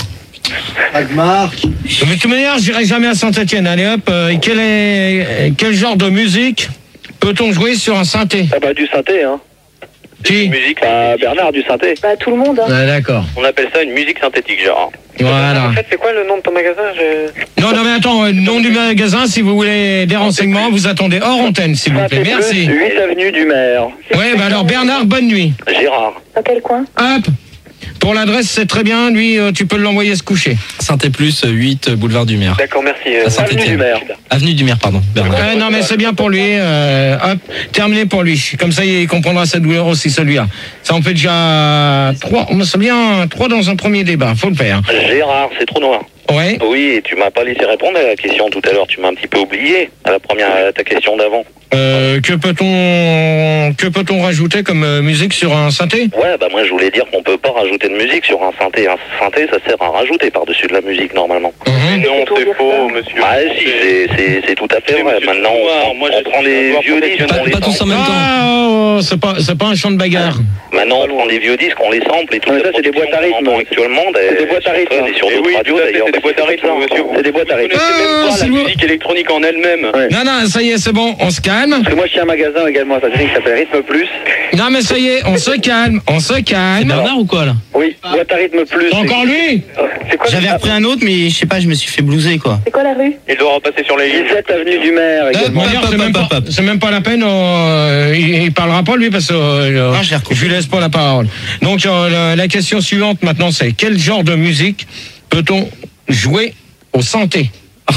De toute manière, j'irai jamais à Saint-Etienne. Allez hop, euh, quel est quel genre de musique peut-on jouer sur un synthé? Ah bah, du synthé, hein. Qui? Musique Bah, synthétique. Bernard, du synthé. Bah, tout le monde. Hein. Ouais, d'accord. On appelle ça une musique synthétique, Gérard. Voilà. En fait, c'est quoi le nom de ton magasin? Je... Non, non, mais attends, euh, nom du magasin, si vous voulez des renseignements, vous attendez hors antenne, s'il vous plaît. Synthé Merci. Plus, huit avenue du Maire. Ouais, bah alors Bernard, bonne nuit. Gérard. Dans quel coin? Hop. Pour l'adresse, c'est très bien. Lui, euh, tu peux l'envoyer se coucher. Synthé Plus, huit, boulevard du Maire. D'accord, merci. À Avenue Saint-Étienne. du Maire. Avenue du Maire, pardon, Bernard. Ouais, non, mais c'est bien pour lui. Euh, hop, terminé pour lui. Comme ça, il comprendra sa douleur aussi, celui-là. Ça en fait déjà trois. C'est bien trois dans un premier débat. Faut le faire. Gérard, c'est trop noir. Ouais. Oui, et tu m'as pas laissé répondre à la question tout à l'heure. Tu m'as un petit peu oublié à la première, à ta question d'avant. Euh, que peut-on que peut-on rajouter comme euh, musique sur un synthé? Ouais, bah moi je voulais dire qu'on peut pas rajouter de musique sur un synthé. Un synthé, ça sert à rajouter par-dessus de la musique normalement. Mhm. Non, c'est c'est faux, ça. monsieur. Ah si, c'est, c'est, c'est tout à fait vrai. Maintenant, on, moi, on prend des vieux disques, Pas, on les pas tous en sample. même temps. Ah, oh, oh, c'est pas c'est pas un champ de bagarre. Maintenant, on prend des vieux disques, on les sample et tout. Ouais, ça, c'est des boîtes à rythme. Actuellement, C'est des boîtes à rythme. Et sur Et d'autres oui, radios tout à fait, d'ailleurs. c'est des boîtes à rythme, monsieur. C'est des boîtes à rythme. Vous connaissez même Ah, pas c'est la bon. musique électronique en elle-même. Ouais. Non, non, ça y est, c'est bon, on se calme. Parce que moi, je suis un magasin également à Saint-Étienne qui s'appelle Rythme Plus. Non, mais ça y est, on se calme, on se C'est calme. Bernard ou quoi, là? Oui, boîte à Rythme Plus. C'est encore lui? C'est quoi? J'avais repris un autre, mais je sais pas, je me suis fait blouser quoi. C'est quoi la rue? Il doit repasser sur les lignes. dix-sept avenue du Maire Euh, également. d'ailleurs, hop, c'est hop, même, hop, pas- hop. c'est même pas la peine, euh, il, il parlera pas lui parce que euh, Non, je l'ai recoupé. je lui laisse pas la parole. Donc euh, la, la question suivante maintenant c'est quel genre de musique peut-on jouer au synthé?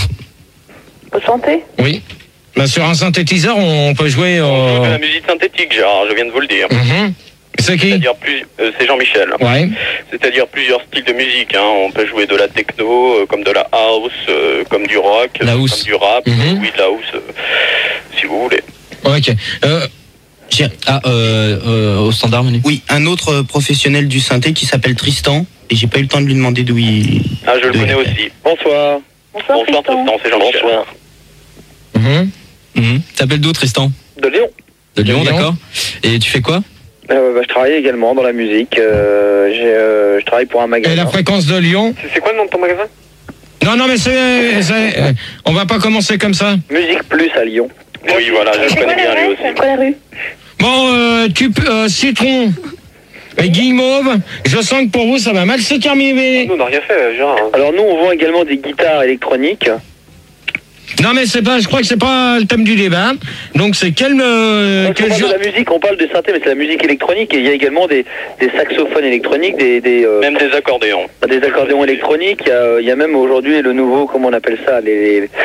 Au santé? Oui. Ben, sur un synthétiseur on peut jouer On joue de au... la musique synthétique, Gérard, je viens de vous le dire. Mhm. C'est qui? C'est-à-dire plus, euh, c'est Jean-Michel. Ouais. C'est-à-dire plusieurs styles de musique. Hein. On peut jouer de la techno, euh, comme de la house, euh, comme du rock, La euh, house. comme du rap, Mhm. euh, oui, de la house, euh, si vous voulez. Ok. Euh, J'ai- Ah, euh, euh, au standard menu. Oui, un autre euh, professionnel du synthé qui s'appelle Tristan, et j'ai pas eu le temps de lui demander d'où il... Ah, je le d'où il connais appelle. aussi. Bonsoir. Bonsoir, Bonsoir Tristan. Tristan, c'est Jean-Michel. Bonsoir. mhm. Mhm. T'appelles d'où, Tristan? De Lyon. De Lyon, De Lyon. d'accord. Et tu fais quoi? Euh, bah, je travaille également dans la musique. Euh, j'ai, euh, je travaille pour un Et magasin. la fréquence de Lyon? C'est quoi le nom de ton magasin? Non, non, mais c'est... c'est- euh, on va pas commencer comme ça. Musique Plus à Lyon. Oui, voilà, je C'est le quoi connais bien lui l'adresse? aussi. C'est quoi la rue? Bon, euh, tu peux... euh, Citron et Guimauve, je sens que pour vous ça va mal se terminer. Nous, on n'a rien fait, Gérard. hein. Alors nous, on vend également des guitares électroniques. Non mais c'est pas, je crois que c'est pas le thème du débat. Donc c'est quel, euh, Quand on quel parle genre... de la musique, on parle de synthé, mais c'est la musique électronique. Et il y a également des, des saxophones électroniques, des, des, euh, Même des accordéons. des accordéons électroniques. Il y a, il y a même aujourd'hui le nouveau, comment on appelle ça, les... les...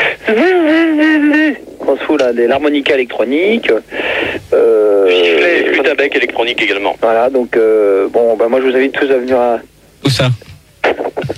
On se fout là, des- l'harmonica électronique. Euh, Sifflet, flûte à bec électronique également. Voilà, donc euh, bon, bah moi je vous invite tous à venir à... Où ça?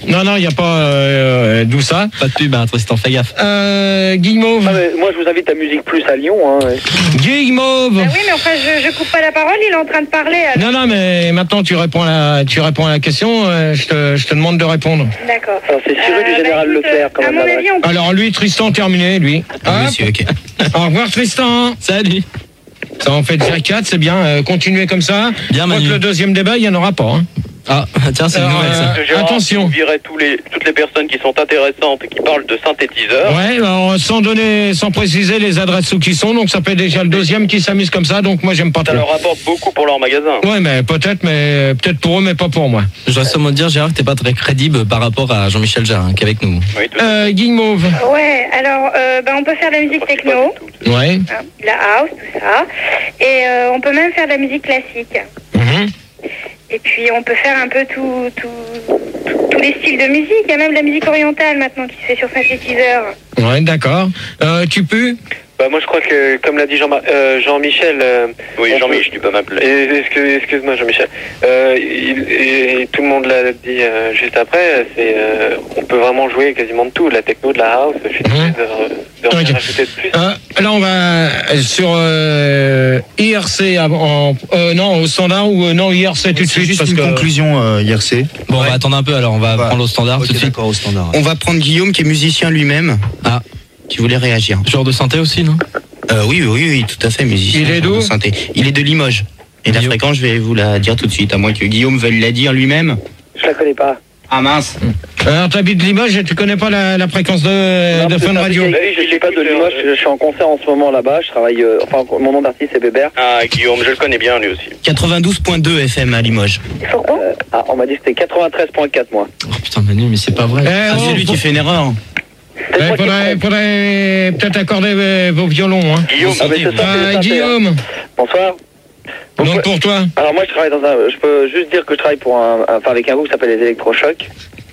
Non, non, il n'y a pas euh, d'où ça. Pas de pub, hein, Tristan, fais gaffe. Euh, Guillemauve. Ah, mais moi, je vous invite à Musique Plus à Lyon. Hein, ouais. Guillemauve. Bah oui, mais enfin, je, je coupe pas la parole, il est en train de parler. alors. Non, non, mais maintenant tu réponds à la, tu réponds à la question. euh, je, te, je te demande de répondre. D'accord. Alors, c'est sur rue du Euh, Général bah, écoute, Leclerc, quand À même. mon l'adresse. avis, on peut... Alors lui, Tristan, terminé, lui. Ah, Hop. monsieur, ok. Au revoir, Tristan. Salut. Ça en fait déjà quatre, c'est bien. Euh, continuez comme ça. Bien, Je crois Manu. que le deuxième débat, il n'y en aura pas. Hein. Ah, tiens, c'est une Alors, nouvelle, ça. euh, Gérard, attention. Vous virez tous les, toutes les personnes qui sont intéressantes et qui parlent de synthétiseurs. Ouais, alors, sans donner, sans préciser les adresses où qui sont, donc ça fait déjà le deuxième qui s'amuse comme ça, donc moi j'aime pas Ça trop. leur rapporte beaucoup pour leur magasin. Ouais, mais peut-être, mais peut-être pour eux, mais pas pour moi. Je dois seulement te dire, Gérard, que t'es pas très crédible par rapport à Jean-Michel Jarre, hein, qui est avec nous. Oui, tout à Euh, Guillemauve. Ouais, alors, euh, bah, on peut faire de la musique fait. techno, Ouais. hein, de la house, tout ça. Et euh, on peut même faire de la musique classique. Mhm. Et puis, on peut faire un peu tout, tout, tout- tous les styles de musique. Il y a même de la musique orientale maintenant qui se fait sur synthétiseur. Ouais, d'accord. Euh, tu peux. Bah moi je crois que, comme l'a dit Jean euh, Jean-Michel, euh, Oui, on Jean-Michel, peut- tu peux m'appeler. et- excuse- excuse-moi Jean-Michel, euh, il- et, et tout le monde l'a dit euh, juste après, c'est euh, on peut vraiment jouer quasiment de tout, de la techno, de la house, je suis désolé de, de rien Ok. rajouter de plus. Euh, là, on va euh, sur euh, I R C, en, en- euh, non, au standard ou euh, non, I R C tout de C'est suite. juste parce une que... conclusion euh, I R C. Bon, on va attendre un peu, alors on va Ouais. prendre au standard Ok, tout de suite. d'accord, au standard. On va prendre Guillaume qui est musicien lui-même. Ah. Qui voulait réagir. Genre de santé aussi, non? Euh, oui, oui, oui, tout à fait, musicien. Il est d'où de santé. Il est de Limoges. Et la Guillaume. fréquence, je vais vous la dire tout de suite, à moins que Guillaume veuille la dire lui-même. Je la connais pas. Ah mince. Alors, t'habites Limoges et tu connais pas la, la fréquence de, Non, de c'est Fun pas Radio. Bah oui, je suis pas de Limoges, je suis en concert en ce moment là-bas. Je travaille. euh, enfin, mon nom d'artiste c'est Bébert. Ah, Guillaume, je le connais bien lui aussi. quatre-vingt-douze virgule deux F M à Limoges. Pourquoi Euh, ah, on m'a dit que c'était quatre-vingt-treize virgule quatre moi. Oh putain, Manu, mais c'est pas vrai. Eh, Ah, oh, c'est lui qui fait une erreur. C'est Ouais, moi qui faudrait, prends. faudrait peut-être accorder euh, vos violons. Hein. Guillaume, Ah, mais c'est ça, c'est Euh, ça, c'est- Guillaume, Bonsoir. donc pour toi. Alors moi je travaille dans un. Je peux juste dire que je travaille pour un. Enfin avec un groupe qui s'appelle les Électrochocs.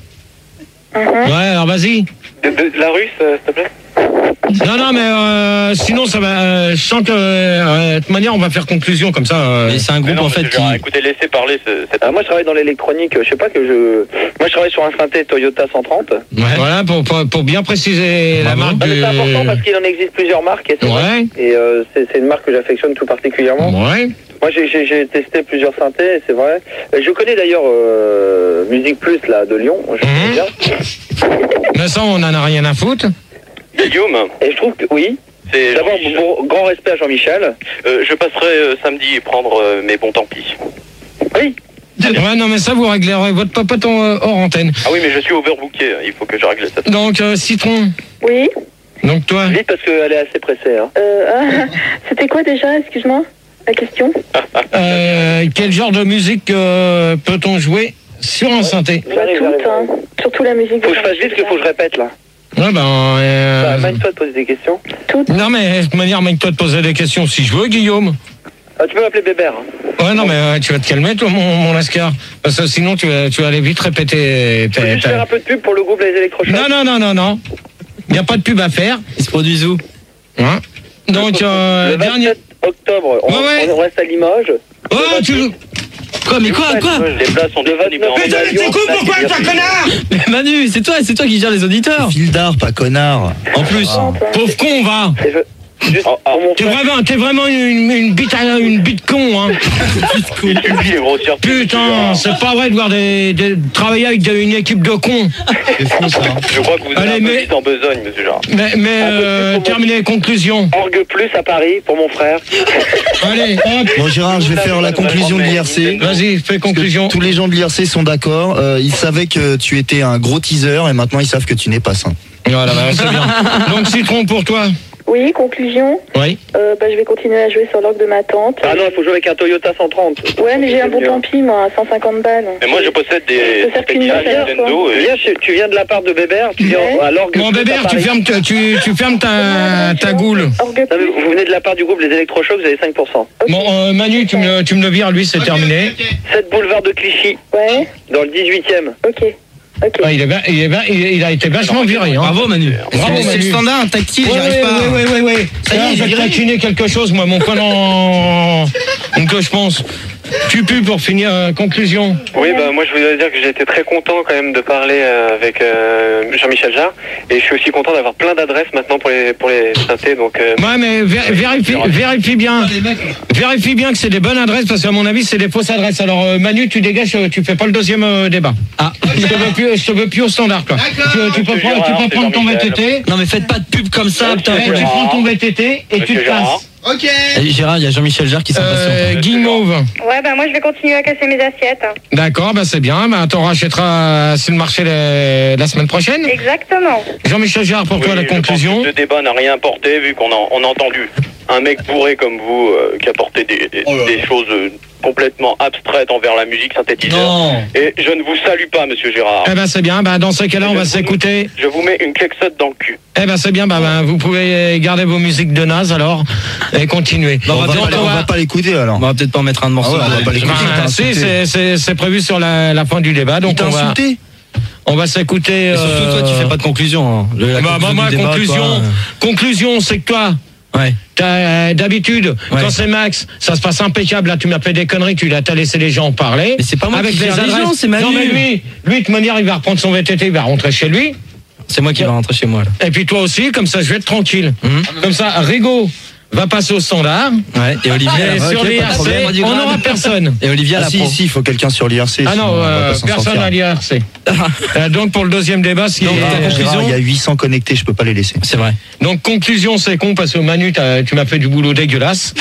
Mhm. Ouais, alors vas-y. De, de- de la russe, euh, s'il te plaît. Non, non, mais euh, sinon, ça va. Euh, je sens que, euh, de toute manière, on va faire conclusion comme ça. euh. Mais c'est un mais groupe non, en fait monsieur qui. Gérard, écoutez, laissez parler ce, cette... Ah, moi je travaille dans l'électronique. Je sais pas que je. Moi je travaille sur un synthé Toyota cent trente. Ouais. Voilà, pour, pour, pour bien préciser la Bravo. marque Ah, mais du... c'est important parce qu'il en existe plusieurs marques. Et, c'est vrai. Ouais, Et euh, c'est c'est une marque que j'affectionne tout particulièrement. ouais. Moi, j'ai- j'ai j'ai testé plusieurs synthés, et c'est vrai. Et je connais d'ailleurs euh, Musique Plus là de Lyon. Je connais Mhm. bien. Mais ça, on en a rien à foutre. Guillaume, Et je trouve que oui. c'est D'abord, Jean-Michel. bon, grand respect à Jean-Michel. Euh, je passerai euh, samedi prendre euh, mes bons tant pis. Oui. Ouais, non, mais ça, vous réglerez votre popote en, euh, hors antenne. Ah oui, mais je suis overbooké, il faut que je règle ça. Donc, euh, Citron, Oui. donc toi. Vite parce qu'elle est assez pressée. Hein. Euh, ah, c'était quoi déjà, excuse-moi, la question? Euh, quel genre de musique euh, peut-on jouer sur un synthé? Bah, J'arrive, toutes, j'arrive, hein. j'arrive. Surtout la musique. Faut que je fasse vite parce qu'il faut que je répète là. Ouais, ben. euh, Bah, Mind-toi de poser des questions. Non, mais de toute manière, mec, toi de poser des questions si je veux, Guillaume. Ah, tu peux m'appeler Bébert. Hein. Ouais, non, mais euh, tu vas te calmer, toi, mon, mon lascar. Parce que sinon, tu vas, tu vas aller vite répéter. Je peux ta- juste ta- faire un peu de pub pour le groupe Les Électrochocs. Non, non, non, non, non. Il n'y a pas de pub à faire. Ils se produisent où? Hein. Donc, euh, le dernier. vingt-sept octobre, on, Ouais, ouais. on reste à Limoges. Oh, tu. Quoi, mais quoi, quoi? Les places sont Le disponibles en vingt-neuf Mais t'écoutes pourquoi, toi, connard? Mais Manu, c'est toi, c'est toi qui gère les auditeurs. Fil d'art, pas connard. En plus. Pauvre con, va. Et je- Juste Ah, ah. pour mon T'es frère. vraiment, t'es vraiment une, une bite à, une bite con, hein. Il suffit de grossir. Putain, c'est pas vrai de voir des, des- travailler avec des- une équipe de cons. C'est fou ça. Je crois que vous êtes Allez, un peu mais- vite en besogne, monsieur Gérard. Mais, mais euh, terminez, conclusion. Orgue Plus à Paris pour mon frère. Allez, hop. Bon Gérard, je vais faire la conclusion de l'I R C. Vas-y, fais Parce que conclusion. tous les gens de l'I R C sont d'accord. Euh, ils savaient que tu étais un gros teaser et maintenant ils savent que tu n'es pas sain. Voilà, bah, c'est bien. Donc, Citron pour toi. Oui, conclusion. Oui. Euh, bah, je vais continuer à jouer sur l'orgue de ma tante. Ah non, il faut jouer avec un Toyota cent trente. Ouais, mais j'ai un bon mieux. tant pis, moi, à cent cinquante balles. Mais moi, je possède des Ça sert qu'une synthétiseurs affaire, Nintendo et Viens, chez- tu viens de la part de Bébert, tu viens Ouais. à l'orgue. Bon, Plus à Bébert, tu Paris. fermes, ta- tu, tu fermes ta, ta goule. Orgue Non, mais plus. vous venez de la part du groupe Les Électrochocs, vous avez cinq pour cent. Bon, euh, Manu, tu me, le- tu me le vires, lui, c'est terminé. sept boulevard de Clichy, Ouais, dans le dix-huitième. ok. Ok. Ouais, il, est, va- il, est, va- il, il a été vachement viré. Hein. Bravo, Manu. Bravo, C'est- C'est le Manu. standard, tactile, Ouais, j'y arrive ouais, pas. ouais, ouais, ouais, ouais. Ça y est, Ah, j'ai je vais viré. taquiner quelque chose, moi, mon point en... que je pense. Tu pues pour finir, euh, conclusion. Oui, bah moi je voudrais dire que j'ai été très content quand même de parler euh, avec euh, Jean-Michel Jarre, et je suis aussi content d'avoir plein d'adresses maintenant pour les pour les synthés. Donc. Euh, ouais, mais vé- vérifie, vérifie bien, vérifie bien que c'est des bonnes adresses, parce qu'à mon avis c'est des fausses adresses. Alors euh, Manu, tu dégages, tu fais pas le deuxième euh, débat. Ah, je te veux plus, je te veux plus au standard, quoi. Tu, tu peux prendre, tu peux prendre ton V T T. Non mais faites pas de pub comme ça, putain. Tu prends ton V T T et tu te casses. Ok. Et Gérard, il y a Jean-Michel Jarre qui s'impatiente. Euh, Guimauve. Ouais, bah moi je vais continuer à casser mes assiettes. D'accord, bah c'est bien. Bah t'en rachèteras sur le marché la, la semaine prochaine. Exactement. Jean-Michel Jarre, pour Oui, toi la je pense conclusion. que ce débat n'a rien apporté, vu qu'on a, on a entendu un mec bourré comme vous euh, qui apportait des, des, Oh là des là. choses euh, complètement abstraites envers la musique synthétiseur. Non. Et je ne vous salue pas, monsieur Gérard. Eh ben c'est bien. Bah dans ce cas-là, on va Je vous- s'écouter. Je vous mets une cliquesotte dans le cul. Eh ben c'est bien. Bah, bah vous pouvez garder vos musiques de naze alors et continuer. On, va, Donc, pas, on on va- va pas l'écouter alors. On va peut-être pas en mettre un de morceau. Ah ouais, on va pas l'écouter. Bah, t'as si, insulté. c'est- c'est c'est prévu sur la, la fin du débat. Il Donc t'a on va insulté. on va s'écouter. Et surtout toi, tu euh, fais pas de conclusion. Hein. Le- la Bah, bah, conclusion moi, du débat, conclusion, toi, euh, conclusion, c'est que toi, Ouais. t'as, euh, d'habitude, Ouais. quand c'est Max, ça se passe impeccable. Là, tu m'as fait des conneries, tu l'as, t'as laissé les gens parler. Mais c'est pas moi avec qui des gère les adresses. gens, c'est Manu. Non, mais lui, lui, de toute manière, il va reprendre son V T T, il va rentrer chez lui. C'est moi qui vais rentrer chez moi là. Et puis toi aussi, comme ça, je vais être tranquille. Mhm. Comme ça, Rigaud va passer au standard. Ouais. Et Olivier, Et là, sur ok, l'I pas de R C, problème, moi, du on grade. n'aura personne. Et Olivier à Ah, la si, pro. si, il faut quelqu'un sur l'I R C. Ah sinon non, on va euh, pas s'en personne sortir. à l'I R C. Euh, donc pour le deuxième débat, ce qui Donc, est- ta Gérard, conclusion il y a huit cents connectés, je peux pas les laisser. C'est vrai. Donc conclusion, c'est con parce que Manu, t'as- tu m'as fait du boulot dégueulasse.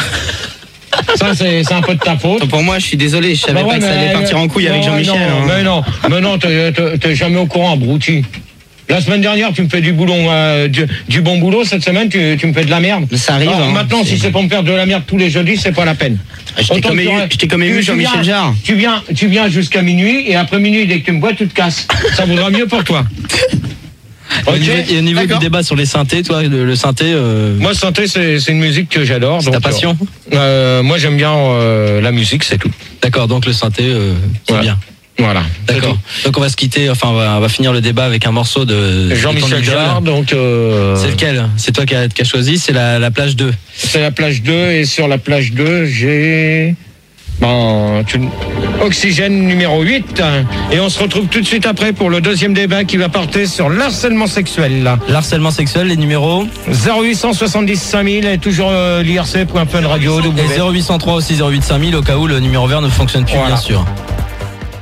Ça, c'est c'est un peu de ta faute. Pour moi, je suis désolé, je savais Bah ouais, pas que ça allait mais- partir en couille bah avec ouais, Jean-Michel. non, hein. Mais non, mais non, t'es- t'es t'es jamais au courant, abruti. La semaine dernière, tu me fais du boulot, euh, du, du bon boulot. Cette semaine, tu, tu me fais de la merde. Ça arrive, Alors, hein. maintenant, si c'est pour me faire de la merde tous les jeudis, c'est pas la peine. Je t'ai Autant comme que tu ému- aurais- je t'ai comme ému tu- tu Jean-Michel viens- Jarre. Tu viens, tu viens jusqu'à minuit et après minuit, dès que tu me vois, tu te casses. Ça vaudra mieux pour toi. Au Ok. niveau, et au niveau du D'accord. débat sur les synthés, toi, le, le synthé, euh, Moi, synthé, c'est c'est une musique que j'adore. c'est ta donc, passion. euh, Moi, j'aime bien euh, la musique, c'est tout. D'accord, donc le synthé, euh, c'est Ouais. bien. Voilà. c'est D'accord. tout. Donc on va se quitter, enfin on va, on va finir le débat avec un morceau de de Jean-Michel ton idole. Jarre, donc. euh, C'est lequel? C'est toi qui as, qui as choisi, c'est la, la plage deux. C'est la plage deux et sur la plage deux, j'ai ben, tu- Oxygène numéro huit. Et on se retrouve tout de suite après pour le deuxième débat qui va porter sur l'harcèlement sexuel. Là. L'harcèlement sexuel, les numéros zéro huit cent soixante-dix cinq mille et toujours euh, l'I R C point fun radio. et zéro huit cent trois aussi zéro huit cinq mille au cas où le numéro vert ne fonctionne plus, Voilà. bien sûr.